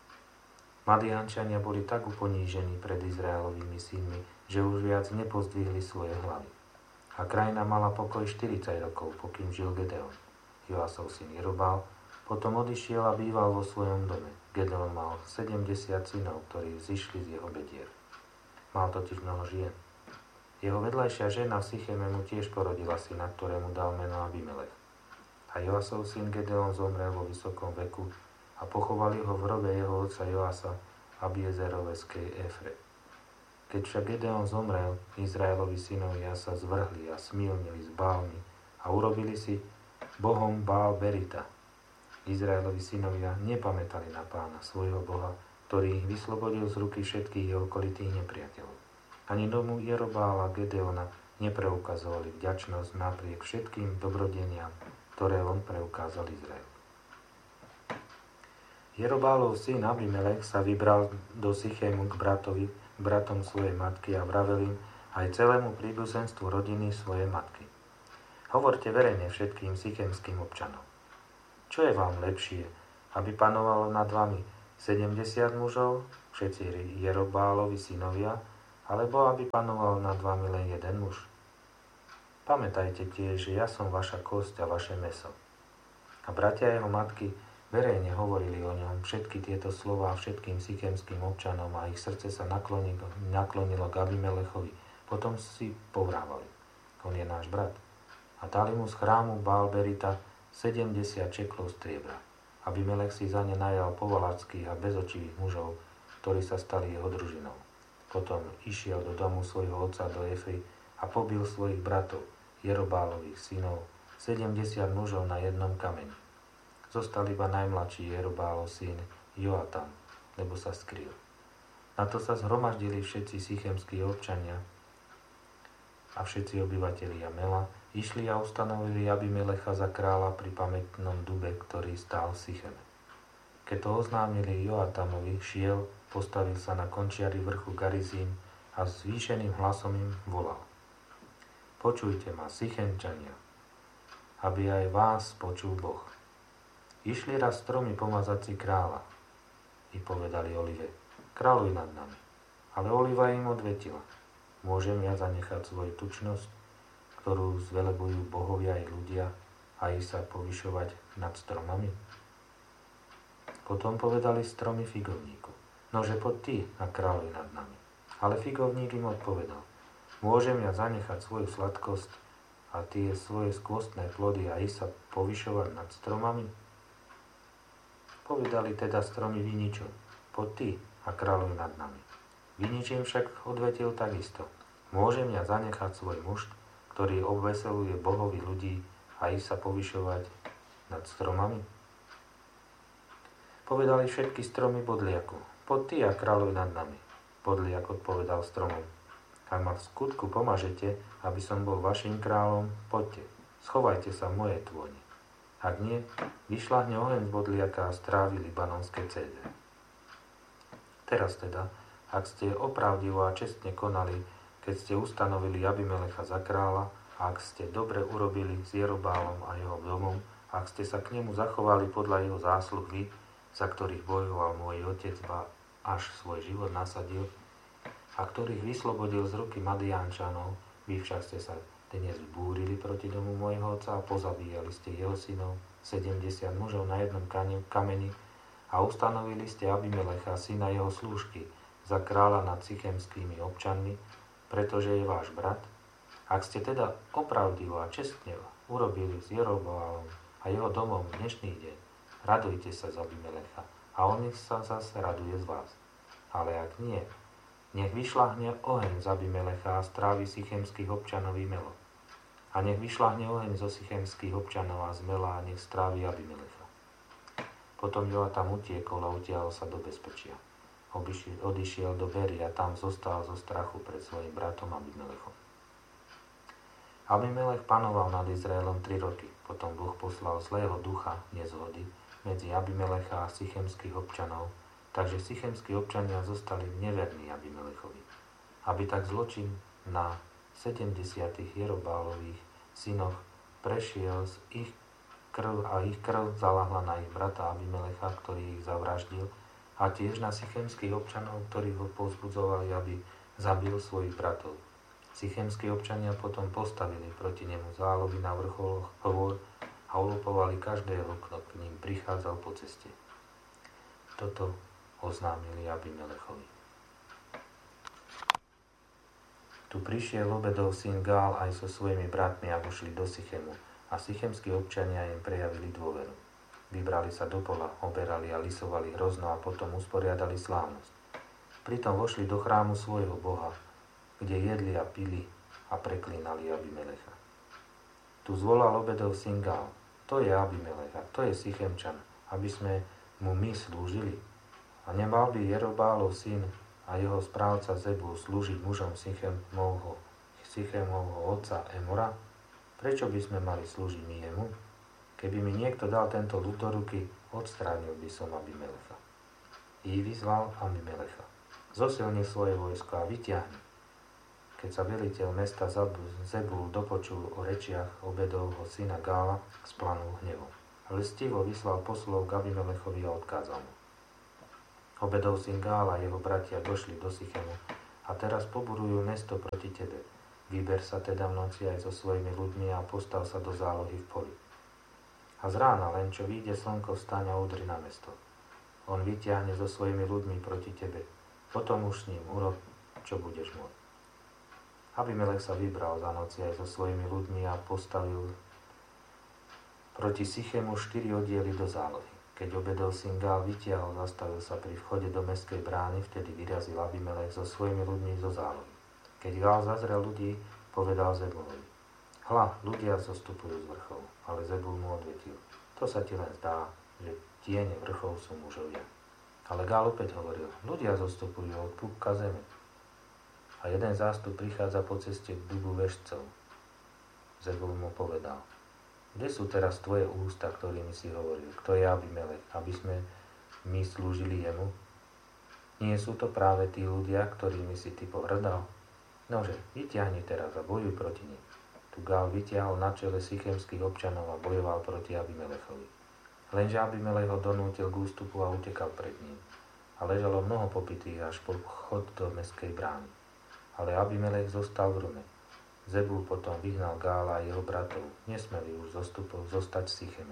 Madiančania boli tak uponížení pred Izraelovými synmi, že už viac nepozdvihli svoje hlavy. A krajina mala pokoj štyridsať rokov, pokým žil Gedeon. Joasov syn Jerobál potom odišiel a býval vo svojom dome. Gedeon mal sedemdesiat synov, ktorí zišli z jeho bedier. Mal totiž mnoho žien. Jeho vedľajšia žena v Sycheme mu tiež porodila syna, ktorému dal meno Abimelech. A Joasov syn Gedeon zomrel vo vysokom veku a pochovali ho v hrobe jeho otca Joasa v Abiezeroveskej Efre. Keď však Gedeon zomrel, Izraelovi synovia sa zvrhli a smilnili s Bálmi a urobili si bohom Bál Berita. Izraelovi synovia nepamätali na Pána, svojho Boha, ktorý ich vyslobodil z ruky všetkých jeho okolitých nepriateľov. Ani domu Jerobála Gedeona nepreukazovali vďačnosť napriek všetkým dobrodeniam, ktoré on preukázal Izraelu. Jerobálov syn Abimelech sa vybral do Sychému k bratovi, k bratom svojej matky a vravel im aj celému príbuzenstvu rodiny svojej matky: Hovorte verejne všetkým sychémským občanom. Čo je vám lepšie, aby panovalo nad vami sedemdesiat mužov, všetci Jerobálovi synovia, alebo aby panoval nad vami len jeden muž? Pamätajte tiež, že ja som vaša kosť a vaše mäso. A bratia jeho matky verejne hovorili o ňom všetky tieto slová všetkým sychemským občanom a ich srdce sa naklonilo, naklonilo k Abimelechovi. Potom si povrávali: on je náš brat. A dali mu z chrámu Baalberita sedemdesiat čeklov striebra. Abimelech si za ne najal povalackých a bezočivých mužov, ktorí sa stali jeho družinou. Potom išiel do domu svojho otca do Efry a pobil svojich bratov, Jerobálových synov, sedemdesiat mužov na jednom kameni. Zostal iba najmladší Jerobálov syn Joatam, lebo sa skryl. Na to sa zhromaždili všetci sychemskí občania a všetci obyvatelia Mela, išli a ustanovili Abimelecha za kráľa pri pamätnom dube, ktorý stál v Sycheme. Keď to oznámili Joatamovi, šiel, postavil sa na končiari vrchu Garizím a zvýšeným hlasom im volal: Počujte ma, Sychemčania, aby aj vás počul Boh. Išli raz stromy pomazať si kráľa i povedali Olive: Kráľuj nad nami. Ale Oliva im odvetila: Môžem ja zanechať svoju tučnosť, ktorú zvelebujú bohovia i ľudia, a i sa povyšovať nad stromami? Potom povedali stromy figovníku: Nože poď ty a kráľuj nad nami. Ale figovník im odpovedal: Môžem ja zanechať svoju sladkosť a tie svoje skvostné plody a i sa povyšovať nad stromami? Povedali teda stromy viničom: Poď ty a kráľuj nad nami. Vinič im však odvetil takisto: Môžem ja zanechať svoj mušt, ktorý obveseluje bohovi ľudí, a i sa povyšovať nad stromami? Povedali všetky stromy bodliaku: Poď ty a kráľuj nad nami. Bodliak odpovedal stromom: Ak ma v skutku pomažete, aby som bol vašim kráľom, poďte, schovajte sa v mojej tvoni. Ak nie, vyšľahne oheň z bodliaka a strávi libanonské cédre. Teraz teda, ak ste opravdivo a čestne konali, keď ste ustanovili Abimelecha za kráľa, a ak ste dobre urobili s Jerobálom a jeho domom, ak ste sa k nemu zachovali podľa jeho zásluh vy, za ktorých bojoval môj otec, ba až svoj život nasadil, a ktorých vyslobodil z ruky Madiánčanov, vy však ste sa dnes búrili proti domu môjho otca a pozabíjali ste jeho synov, sedemdesiat mužov na jednom kameni, a ustanovili ste Abimelecha, syna jeho slúžky, za kráľa nad sychemskými občanmi, pretože je váš brat. Ak ste teda opravdivo a čestne urobili s Jerobálom a jeho domom dnešný deň, radujte sa z Abimelecha a on sa zase raduje z vás. Ale ak nie, nech vyšľahne oheň z Abimelecha a strávi sychemských občanov i Melo. A nech vyšľahne oheň zo sychemských občanov a z Mela a nech strávi Abimelecha. Potom Joatam utiekol a utiahol sa do bezpečia. Obišiel, odišiel do Bery a tam zostal zo strachu pred svojim bratom Abimelechom. Abimelech panoval nad Izraelom tri roky. Potom Boh poslal zlého ducha nezhody medzi Abimelecha a sychemských občanov, takže sychemskí občania zostali neverní Abimelechovi. Aby tak zločin na sedemdesiatich Jerobálových synoch prešiel z ich krv a ich krv zalahla na ich brata Abimelecha, ktorý ich zavraždil, a tiež na sychemských občanov, ktorí ho povzbudzovali, aby zabil svojich bratov. Sychemskí občania potom postavili proti nemu zálohy na vrcholoch hôr a ulupovali každého, kto k ním prichádzal po ceste. Toto oznámili Abimelechovi. Tu prišiel Obedov syn Gál aj so svojimi bratmi a vošli do Sychemu, a sychemskí občania im prejavili dôveru. Vybrali sa do pola, oberali a lisovali hrozno a potom usporiadali slávnosť. Pritom vošli do chrámu svojho Boha, kde jedli a pili a preklínali Abimelecha. Tu zvolal Obedov syn Gál: To je Abimelech a to je Sychemčan, aby sme mu my slúžili. A nemal by Jerobálov syn a jeho správca Zebul slúžiť mužom Sychemovho, Sychemovho otca Emora? Prečo by sme mali slúžiť my jemu? Keby mi niekto dal tento ľud do ruky, odstránil by som Abimelecha. I vyzval Abimelecha: Zosilni svoje vojsko a vyťahni. Keď sa veliteľ mesta Zebul dopočul o rečiach Obedovho syna Gála, splanul hnevom. Lstivo vyslal poslov k Abimelechovi a odkázal mu: Obedov syn Gál a jeho bratia došli do Sychemu a teraz poburujú mesto proti tebe. Vyber sa teda v noci aj so svojimi ľuďmi a postav sa do zálohy v poli. A z rána, len čo vyjde slnko, vstaň a udri na mesto. On vyťahne so svojimi ľuďmi proti tebe. Potom už s ním urob, čo budeš môcť. Abimelech sa vybral za noci aj so svojimi ľuďmi a postavil proti Sychemu štyri oddiely do zálohy. Keď Obedov syn Gál vytiahol, zastavil sa pri vchode do mestskej brány, vtedy vyrazil Abimelech so svojimi ľuďmi zo zálohy. Keď Gál zazrel ľudí, povedal Zebulovi: Hľa, ľudia zostupujú z vrchov, ale Zebul mu odvetil: To sa ti len zdá, že tiene vrchov sú mužovia. Ale Gál opäť hovoril: Ľudia zostupujú od púpka zeme. A jeden zástup prichádza po ceste k dubu vešcov. Zebul mu povedal: Kde sú teraz tvoje ústa, ktorými si hovoril? Kto je Abimelech, aby sme my slúžili jemu? Nie sú to práve tí ľudia, ktorými si ty pohrdal? Nože, vyťahni teraz a bojuj proti nim. Tu Gál vytiahol na čele sychemských občanov a bojoval proti Abimelechovi. Lenže Abimelech ho donútil k ústupu a utekal pred ním. A ležalo mnoho popitých až po vchod do mestskej brány. Ale Abimelech zostal v Rume. Zebul potom vyhnal Gála a jeho bratov. Nesmeli už zostupov zostať v Sycheme.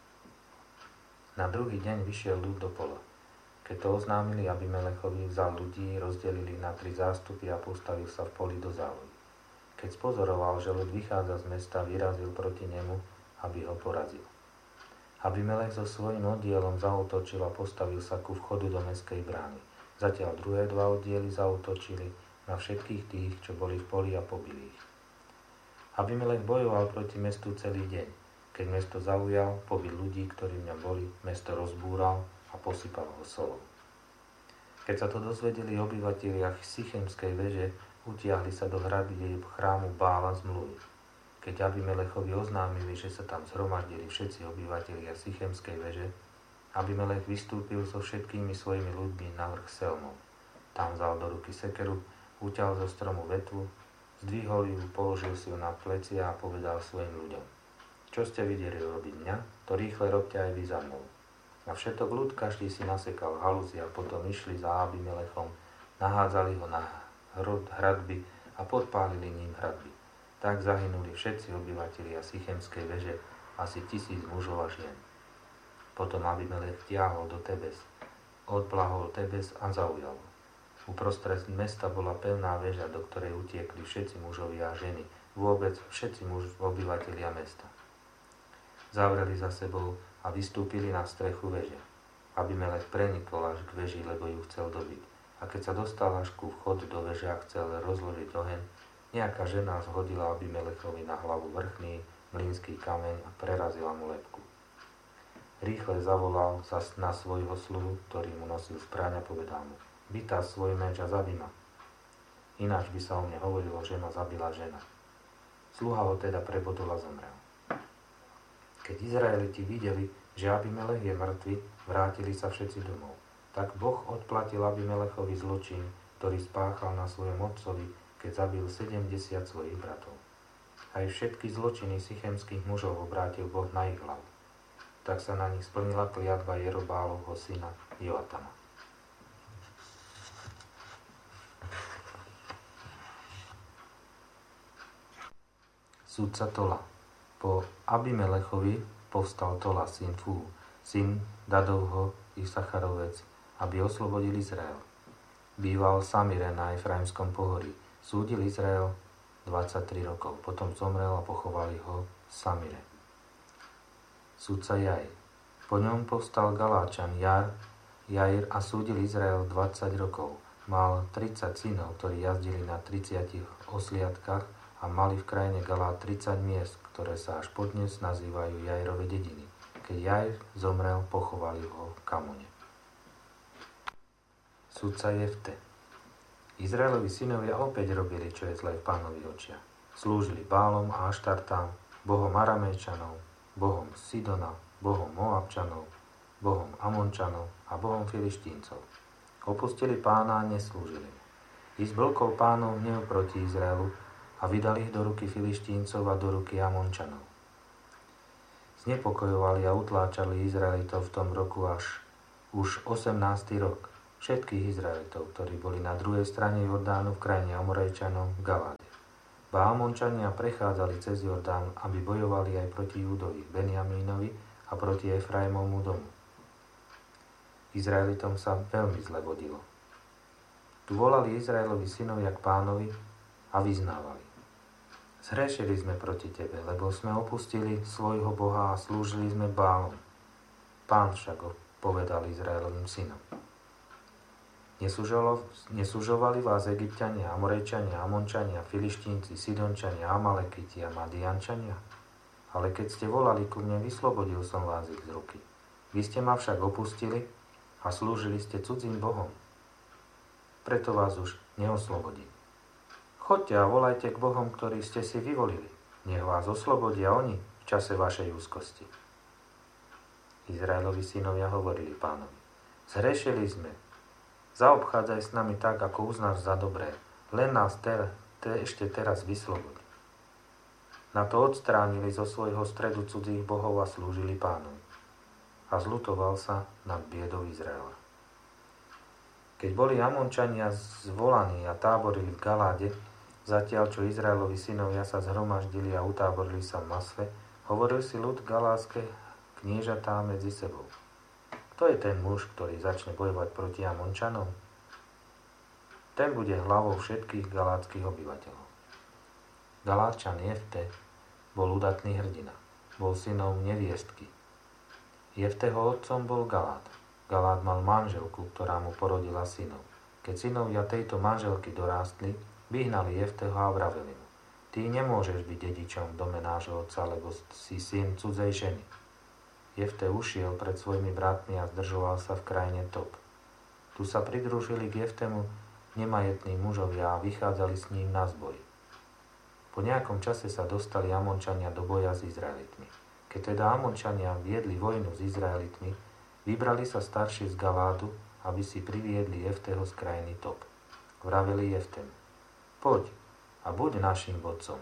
Na druhý deň vyšiel ľud do pola. Keď to oznámili Abimelechovi, vzal ľudí, rozdelili na tri zástupy a postavil sa v poli do zálohy. Keď spozoroval, že ľud vychádza z mesta, vyrazil proti nemu, aby ho porazil. Abimelech so svojím oddielom zaútočil a postavil sa ku vchodu do mestskej brány. Zatiaľ druhé dva oddiely zaútočili na všetkých tých, čo boli v poli, a pobili ich. Abimelech bojoval proti mestu celý deň. Keď mesto zaujal, pobil ľudí, ktorí v ňom boli, mesto rozbúral a posypal ho solou. Keď sa to dozvedeli obyvatelia Sychemskej veže, utiahli sa do hradieb chrámu Bála zmluvy. Keď Abimelechovi oznámili, že sa tam zhromaždili všetci obyvatelia Sychemskej veže, Abimelech vystúpil so všetkými svojimi ľuďmi na vrch Selmov. Tam vzal do ruky sekeru, utiahol zo stromu vetvu, zdvihol ju, položil si ju na plecia a povedal svojim ľuďom: Čo ste videli robiť mňa, to rýchle robte aj vy za mnou. Na všetok ľud každý si nasekal halúzy a potom išli za Abimelechom, nahádzali ho na hradby a podpálili ním hradby. Tak zahynuli všetci obyvatelia Sychemskej veže, asi tisíc mužov a žien. Potom Abimelech vtiahol do Tebes, odplahol Tebes a zaujal. Uprostred mesta bola pevná väža, do ktorej utiekli všetci mužovia a ženy, vôbec všetci muž obyvatelia mesta. Zavreli za sebou a vystúpili na strechu veže. Abimelech prenikol až k veži, lebo ju chcel dobiť. A keď sa dostal až ku vchodu do veže a chcel rozložiť oheň, nejaká žena zhodila Abimelechovi na hlavu vrchný mlynský kameň a prerazila mu lebku. Rýchle zavolal na svojho sluhu, ktorý mu nosil zbraň, a povedal mu: Vytáž svoj meč a zabij ma. Ináč by sa o mne hovorilo, že ma zabila žena. Sluha ho teda prebodol a zomrel. Keď Izraeliti videli, že Abimelech je mŕtvy, vrátili sa všetci domov. Tak Boh odplatil Abimelechovi zločin, ktorý spáchal na svojom otcovi, keď zabil sedemdesiat svojich bratov. Aj všetky zločiny sychemských mužov obrátil Boh na ich hlavu. Tak sa na nich splnila kliatba Jerobálovho syna Joatama. Sudca Tola. Po Abimelechovi povstal Tola, syn Fú, syn Dadovho Isacharovec, aby oslobodil Izrael. Býval v Samire na Efraimskom pohorí. Súdil Izrael dvadsaťtri rokov. Potom zomrel a pochovali ho v Samire. Sudca Jair. Po ňom povstal Galáčan Jar, Jair a súdil Izrael dvadsať rokov. Mal tridsať synov, ktorí jazdili na tridsiatich osliadkach a mali v krajine Galát tridsať miest, ktoré sa až podnes nazývajú Jairove dediny. Keď Jair zomrel, pochovali ho v Kamone. Sudca Jefte. Izraelovi synovia opäť robili, čo je zlé v Pánových očiach. Slúžili Bálom a Aštartám, bohom Aramejčanov, bohom Sidona, bohom Moabčanov, bohom Amončanov a bohom Filištíncov. Opustili Pána a neslúžili. I zblkol Pánov hnev proti Izraelu a vydali ich do ruky Filištíncov a do ruky Amončanov. Znepokojovali a utláčali Izraelitov v tom roku až už osemnásty rok. všetkých Izraelitov, ktorí boli na druhej strane Jordánu v krajine Amorejčanov v Galáde. Ba Amončania prechádzali cez Jordán, aby bojovali aj proti Júdovi, Benjamínovi a proti Efraimovmu domu. Izraelitom sa veľmi zle vodilo. Tu volali Izraelovi synovia k Pánovi a vyznávali: Zhrešili sme proti tebe, lebo sme opustili svojho Boha a slúžili sme Bálom. Pán však povedal Izraelovým synom: Nesúžovali vás Egypťania, Amorejčania, Amončania, Filištínci, Sidončania, Amalekiti a Madiančania? Ale keď ste volali ku mne, vyslobodil som vás ich z ruky. Vy ste ma však opustili a slúžili ste cudzím bohom. Preto vás už neoslobodím. Choďte a volajte k bohom, ktorých ste si vyvolili. Nech vás oslobodia oni v čase vašej úzkosti. Izraelovi synovia hovorili Pánovi: Zhrešili sme. Zaobchádzaj s nami tak, ako uznáš za dobré. Len nás te, te, ešte teraz vysloboď. Na to odstránili zo svojho stredu cudzích bohov a slúžili Pánovi. A zľutoval sa nad biedou Izraela. Keď boli Amončania zvolaní a táborili v Galáde, zatiaľ čo Izraelovi synovia sa zhromaždili a utáborili sa v Masve, hovoril si ľud galádske kniežatá medzi sebou: Kto je ten muž, ktorý začne bojovať proti Amončanom? Ten bude hlavou všetkých galátskych obyvateľov. Galátčan Jefte bol udatný hrdina. Bol synom neviestky. Jefteho otcom bol Galát. Galát mal manželku, ktorá mu porodila synov. Keď synovia tejto manželky dorástli, vyhnali Jefteho a vraveli mu: Ty nemôžeš byť dedičom v dome nášho otca, lebo si syn cudzej ženy. Jefte ušiel pred svojimi bratmi a zdržoval sa v krajine Top. Tu sa pridružili k Jeftemu nemajetní mužovia a vychádzali s ním na zboj. Po nejakom čase sa dostali Amončania do boja s Izraelitmi. Keď teda Amončania viedli vojnu s Izraelitmi, vybrali sa starší z Galádu, aby si priviedli Jefteho z krajiny Top. Vraveli Jeftemu: Poď a buď našim vodcom.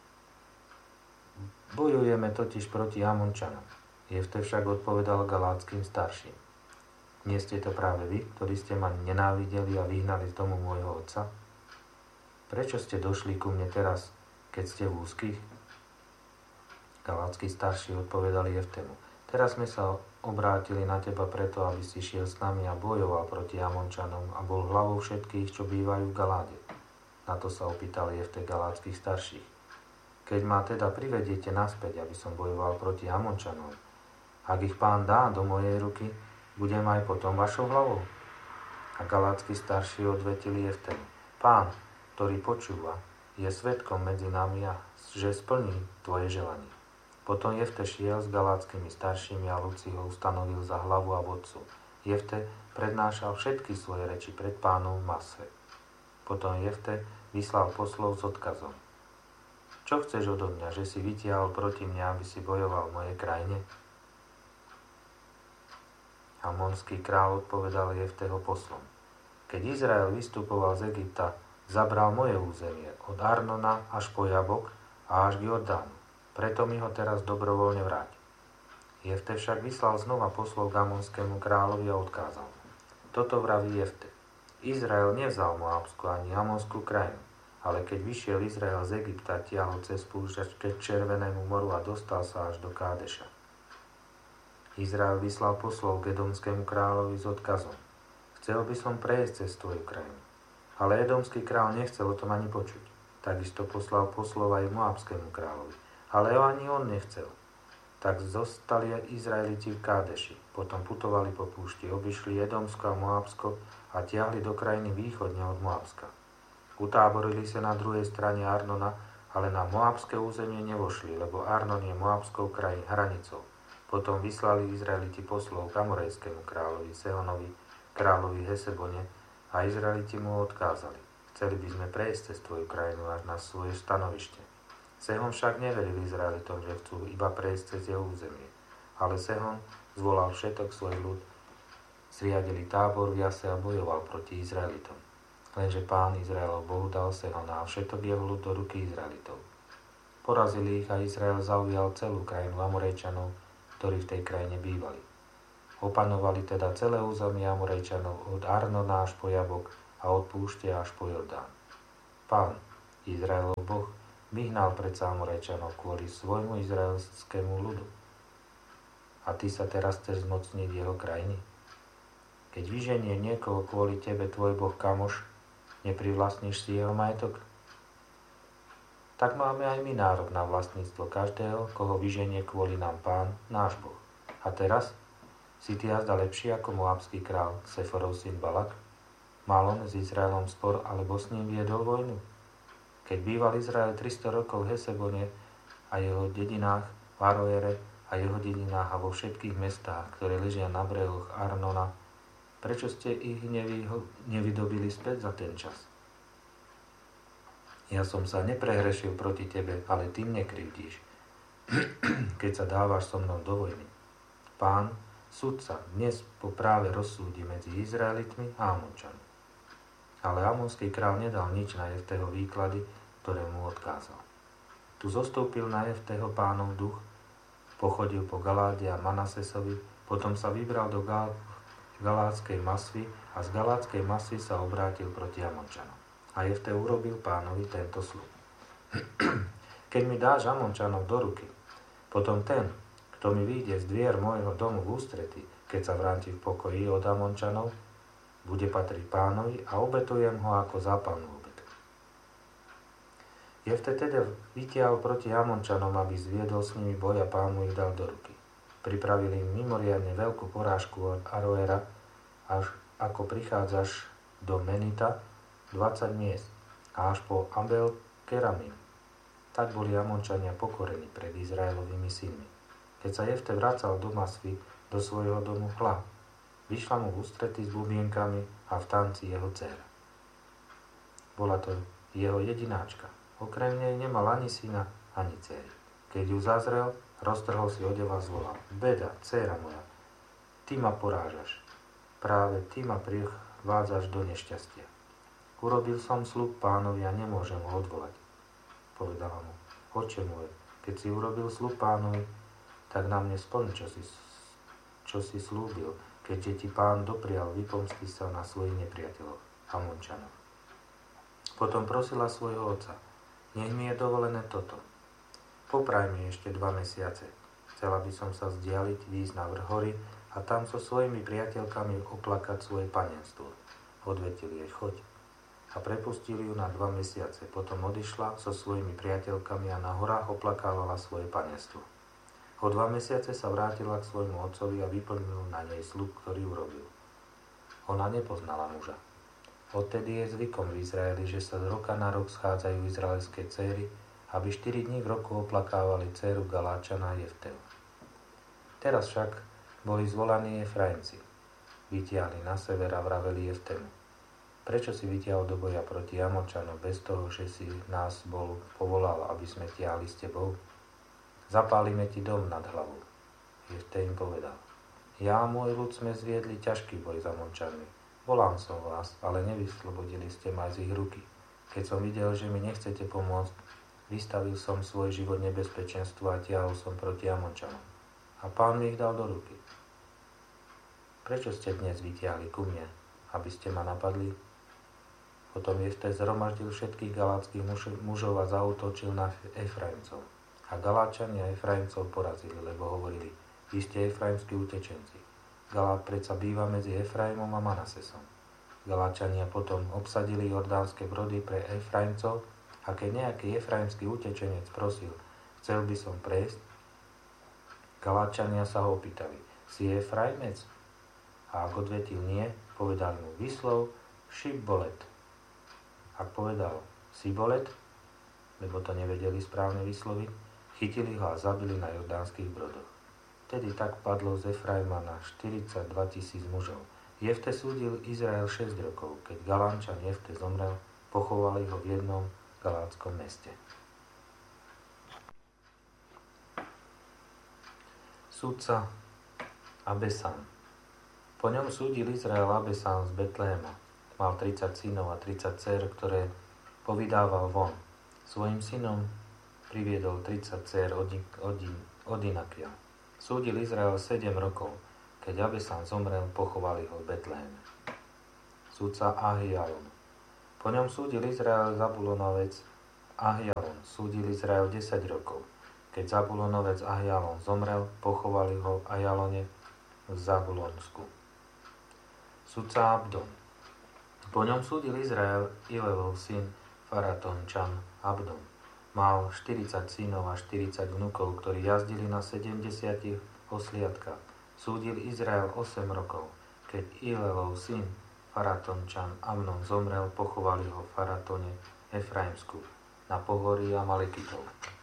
Bojujeme totiž proti Amončanom. Jefte však odpovedal galátskym starším: Nie ste to práve vy, ktorí ste ma nenávideli a vyhnali z domu môjho otca? Prečo ste došli ku mne teraz, keď ste v úzkých? Galátsky starší odpovedali Jeftemu: Teraz sme sa obrátili na teba preto, aby si šiel s nami a bojoval proti Amončanom a bol hlavou všetkých, čo bývajú v Galáde. Na to sa opýtal Jefte galátskych starších: Keď ma teda privediete naspäť, aby som bojoval proti Amončanom, ak ich Pán dá do mojej ruky, budem aj potom vašou hlavou? A galátsky starší odvetili Jeftemu: Pán, ktorý počúva, je svedkom medzi nami a že splní tvoje želanie. Potom Jefte šiel s galátskymi staršími a ľud si ho ustanovil za hlavu a vodcu. Jefte prednášal všetky svoje reči pred Pánom v Masve. Potom Jefte vyslal poslov s odkazom: Čo chceš odo mňa, že si vytiahol proti mňa, aby si bojoval v mojej krajine? Amonský kráľ odpovedal Jefteho poslom: Keď Izrael vystupoval z Egypta, zabral moje územie od Arnona až po Jabok a až k Jordánu. Preto mi ho teraz dobrovoľne vráť. Jefte však vyslal znova poslov k Amonskému kráľovi a odkázal: Toto vraví Jefte: Izrael nevzal Moábsku ani Amonskú krajinu, ale keď vyšiel Izrael z Egypta, tiahol cez púšť až k Červenému moru a dostal sa až do Kádeša. Izrael vyslal poslov k Edomskému kráľovi s odkazom: Chcel by som prejsť cez tvoju krajinu. Ale Edomský kráľ nechcel o tom ani počuť. Takisto poslal poslov aj Moábskému kráľovi, ale ani on nechcel. Tak zostali Izraeliti v Kádeši. Potom putovali po púšti, obišli Edomsko a Moábsko a tiahli do krajiny východne od Moábska. Utáborili sa na druhej strane Arnona, ale na Moábske územie nevošli, lebo Arnon je Moábskou krajinou hranicou. Potom vyslali Izraeliti poslov k Amorejskému kráľovi Sehonovi, kráľovi Hesebone, a Izraeliti mu odkázali: Chceli by sme prejsť cez tvoju krajinu až na svoje stanovište. Sehon však neveril Izraelitom, že chcú iba prejsť cez jeho územie. Ale Sehon zvolal všetok svoj ľud, zriadili tábor v Jase a bojoval proti Izraelitom. Lenže Pán Izraelov Bohu dal Sehona a všetok jeho ľud do ruky Izraelitov. Porazili ich a Izrael zaujal celú krajinu Amorejčanov, ktorí v tej krajine bývali. Opanovali teda celé územie Amorejčanov od Arnona až po Jabok a od púšte až po Jordán. Pán, Izraelov Boh, vyhnal predsa Amorejčanov kvôli svojmu izraelskému ľudu. A ty sa teraz chceš zmocniť jeho krajiny? Keď vyženie niekoho kvôli tebe tvoj Boh kamoš, neprivlastníš si jeho majetok? Tak máme aj my nárok na vlastníctvo každého, koho vyženie kvôli nám Pán, náš Boh. A teraz? Si ty jazda lepší ako moabský král, Seforov syn Balak? Mal on s Izraelom spor, alebo s ním viedol vojnu? Keď býval Izrael tristo rokov v Hesebone a jeho dedinách, v Aroere a jeho dedinách a vo všetkých mestách, ktoré ležia na brehoch Arnona, prečo ste ich nevy, nevydobili späť za ten čas? Ja som sa neprehrešil proti tebe, ale ty mne krivdíš, keď sa dávaš so mnou do vojny. Pán, sudca, dnes po práve rozsúdi medzi Izraelitmi a Amončanmi. Ale amonský král nedal nič na Jeftého výklady, ktoré mu odkázal. Tu zostúpil na Jeftého Pánov duch, pochodil po Galáde a Manasesovi, potom sa vybral do Gal- Galátskej Masvy a z Galátskej Masvy sa obrátil proti Amončanom. A Jefte urobil Pánovi tento sľub. Keď mi dáš Amončanov do ruky, potom ten, kto mi vyjde z dvier môjho domu v ústrety, keď sa vráti v pokoji od Amončanov, bude patriť Pánovi a obetujem ho ako zápalnú obetu. Jefte teda vytiahol proti Amončanom, aby zviedol s nimi boj a Pán mu ich dal do ruky. Pripravili im mimoriadne veľkú porážku od Aroera, až ako prichádzaš do Menita, dvadsať miest, a až po Abel Keramim. Tak boli Amončania pokorení pred Izraelovými synmi. Keď sa Jefte vracal do Masvy, do svojho domu, hľa, vyšla mu v ústrety s bubienkami a v tanci jeho dcéra. Bola to jeho jedináčka. Okrem nej nemal ani syna, ani dcéry. Keď ju zazrel, roztrhol si odev a zvolal: Beda, dcéra moja, ty ma porážaš. Práve ty ma privádzaš do nešťastia. Urobil som sľub Pánovi a nemôžem ho odvolať. Povedala mu: Oče môj, keď si urobil sľub Pánovi, tak na mne splň, čo si, čo si slúbil, keďže ti Pán doprial vypomstiť sa na svojich nepriateľoch, Amončanov. Potom prosila svojho otca: Nech mi je dovolené toto. Popraj mi ešte dva mesiace. Chcela by som sa vzdialiť, výjsť na vrch hory a tam so svojimi priateľkami oplakať svoje panenstvo. Odvetil jej: Choď. A prepustili ju na dva mesiace. Potom odišla so svojimi priateľkami a na horách oplakávala svoje panenstvo. O dva mesiace sa vrátila k svojmu otcovi a vyplnil na nej sľub, ktorý urobil. Ona nepoznala muža. Odtedy je zvykom v Izraeli, že sa z roka na rok schádzajú izraelské céry, aby štyri dní v roku oplakávali dcéru Galáčana Jefteho. Teraz však boli zvolaní Efraimci. Vytiahli na sever a vraveli Jeftemu: Prečo si vytiahol do boja proti Amončanom bez toho, že si nás bol povolal, aby sme tiahli s tebou? Zapálime ti dom nad hlavou. Jefte im povedal: Ja a môj ľud sme zviedli ťažký boj s Amončanmi. Volám som vás, ale nevyslobodili ste ma z ich ruky. Keď som videl, že mi nechcete pomôcť, vystavil som svoj život nebezpečenstvu a tiahol som proti Amončanom. A Pán mi ich dal do ruky. Prečo ste dnes vytiahli ku mne, aby ste ma napadli? Potom Jefte zhromaždil všetkých galátskych mužov a zaútočil na Efraimcov. A Galáčania Efraimcov porazili, lebo hovorili: Vy ste efraimskí utečenci. Galát predsa býva medzi Efraimom a Manasesom. Galáčania potom obsadili jordánske brody pre Efraimcov a keď nejaký efraimský utečenec prosil: Chcel by som prejsť, Galáčania sa ho opýtali: Si Efraimec? A ak odvetil nie, povedali mu: Vyslov Šibolet. Ak povedal Sibolet, lebo to nevedeli správne vysloviť, chytili ho a zabili na jordánskych brodoch. Vtedy tak padlo z Efraima na štyridsaťdva tisíc mužov. Jefte súdil Izrael šesť rokov. Keď Galánčan Jefte zomrel, pochovali ho v jednom galátskom meste. Sudca Abesán. Po ňom súdil Izrael Abesán z Betlehema. Mal tridsať synov a tridsať dcér, ktoré povydával von. Svojim synom priviedol tridsať dcér od, od, od Inakia. Súdil Izrael sedem rokov. Keď Abesán zomrel, pochovali ho v Betléme. Sudca Ahijalon. Po ňom súdil Izrael Zabulonovec Ahijalon. Súdil Izrael desať rokov. Keď Zabulonovec Ahijalon zomrel, pochovali ho v Ajalone v Zabulonsku. Sudca Abdon. Po ňom súdil Izrael Ilelov syn Faratončan Abdon. Mal štyridsať synov a štyridsať vnukov, ktorí jazdili na sedemdesiatich osliadkách. Súdil Izrael osem rokov. Keď Ilelov syn Faratončan Amnon zomrel, pochovali ho v Faratone Efraimsku na pohorí Amalekitov.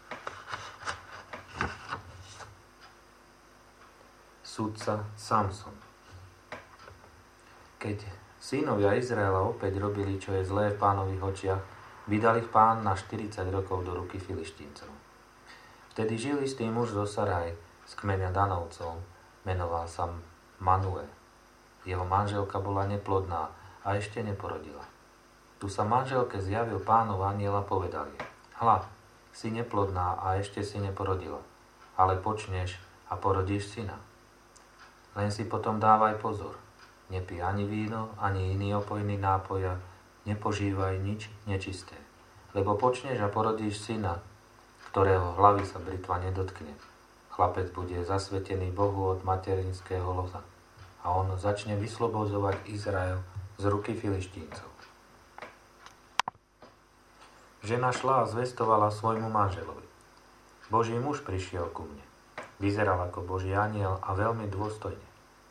Sudca Samson. Keď synovia Izraela opäť robili, čo je zlé v Pánových očiach, vydal ich Pán na štyridsať rokov do ruky Filištíncov. Vtedy žil istý muž zo Saraj z kmeňa Danovcov, menoval sa Manue. Jeho manželka bola neplodná a ešte neporodila. Tu sa manželke zjavil Pánov anjel a povedal jej: Hľa, si neplodná a ešte si neporodila, ale počneš a porodíš syna. Len si potom dávaj pozor. Nepij ani víno, ani iný opojný nápoj a nepožívaj nič nečisté. Lebo počneš a porodíš syna, ktorého hlavy sa britva nedotkne. Chlapec bude zasvetený Bohu od materinského loza a on začne vyslobodzovať Izrael z ruky Filištíncov. Žena šla a zvestovala svojmu manželovi: Boží muž prišiel ku mne. Vyzeral ako Boží anjel a veľmi dôstojne.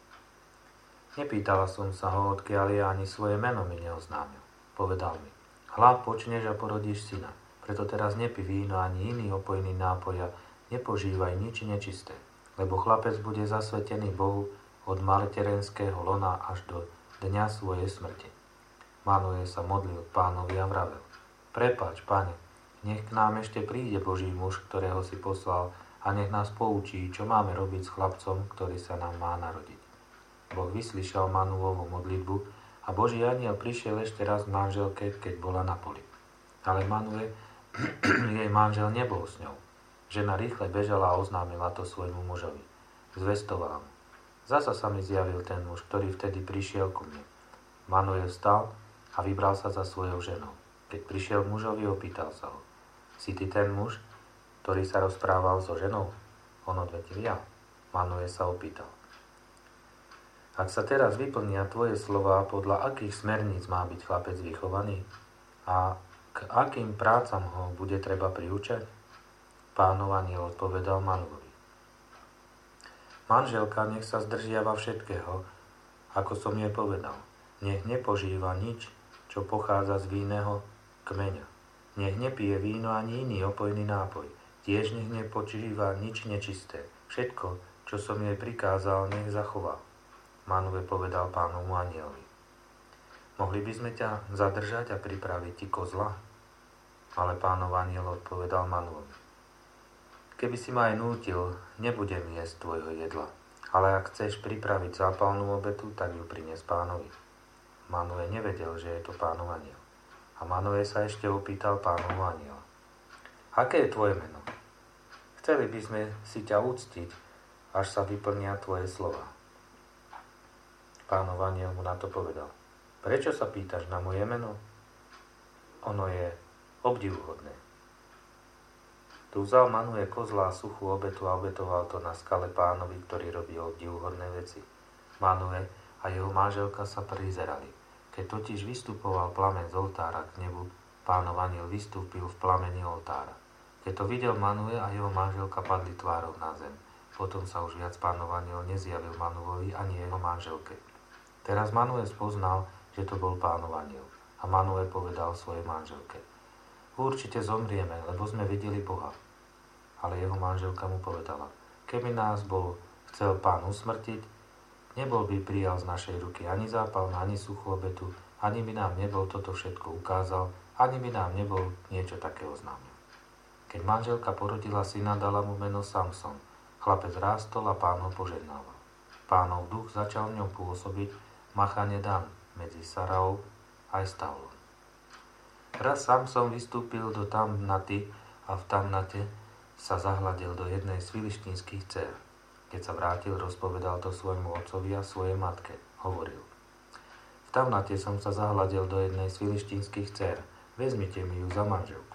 Nepýtala som sa ho, odkiaľ je, ani svoje meno mi neoznámil. Povedal mi: Hľa, počneš a porodíš syna. Preto teraz nepí víno ani iný opojný nápoj a nepožívaj nič nečisté, lebo chlapec bude zasvetený Bohu od materenského lona až do dňa svojej smrti. Manuje sa modlil Pánovi a vravel: Prepáč, Pane, nech k nám ešte príde Boží muž, ktorého si poslal, a nech nás poučí, čo máme robiť s chlapcom, ktorý sa nám má narodiť. Boh vyslyšal Manuovu modlitbu a Boží anjel prišiel ešte raz k manželke, keď bola na poli. Ale Manue, jej manžel, nebol s ňou. Žena rýchle bežala a oznámila to svojmu mužovi. Zvestovala mu: Zasa sa mi zjavil ten muž, ktorý vtedy prišiel ku mne. Manue vstal a vybral sa za svojou ženou. Keď prišiel k mužovi, opýtal sa ho: Si ty ten muž, ktorý sa rozprával so ženou? On odvetil: Ja. Manue sa opýtal: Ak sa teraz vyplnia tvoje slová, podľa akých smerníc má byť chlapec vychovaný? A k akým prácam ho bude treba priučať? Pánov anjel odpovedal Manuovi: Manželka nech sa zdržiava všetkého, ako som jej povedal. Nech nepožíva nič, čo pochádza z vinného kmeňa. Nech nepije víno ani iný opojný nápoj. Tiež nech nepožíva nič nečisté. Všetko, čo som jej prikázal, nech zachová. Manue povedal Pánovu anjelovi: Mohli by sme ťa zadržať a pripraviť ti kozla? Ale Pánov anjel odpovedal Manuovi: Keby si ma aj nútil, nebudem jesť tvojho jedla, ale ak chceš pripraviť zápalnú obetu, tak ju prines Pánovi. Manue nevedel, že je to Pánov anjel. A Manue sa ešte opýtal Pánovu anjela: Aké je tvoje meno? Chceli by sme si ťa uctiť, až sa vyplnia tvoje slova. Pánov anjel mu na to povedal: Prečo sa pýtaš na moje meno? Ono je obdivuhodné. Tu vzal Manue kozla a suchú obetu a obetoval to na skale Pánovi, ktorý robí obdivuhodné veci. Manue a jeho manželka sa prizerali. Keď totiž vystupoval plameň z oltára k nebu, Pánov anjel vystúpil v plameni oltára. Keď to videl Manue a jeho manželka, padli tvárou na zem. Potom sa už viac Pánov anjel nezjavil Manuovi ani jeho manželke. Teraz Manue spoznal, že to bol Pánov anjel. A Manue povedal svojej manželke: Určite zomrieme, lebo sme videli Boha. Ale jeho manželka mu povedala: Keby nás bol chcel Pán usmrtiť, nebol by prijal z našej ruky ani zápalnú, ani suchú obetu, ani by nám nebol toto všetko ukázal, ani by nám nebol niečo také oznámil. Keď manželka porodila syna, dala mu meno Samson. Chlapec rástol a Pán ho požehnával. Pánov duch začal v ňom pôsobiť machane Dan medzi Saraou aj Stavlom. Raz Samson vystúpil do Tamnaty a v Tamnate sa zahľadil do jednej z filištínskych dcér. Keď sa vrátil, rozpovedal to svojmu otcovi a svojej matke. Hovoril: V Tavnate som sa zahľadil do jednej z filištínskych dcér. Vezmite mi ju za manželku.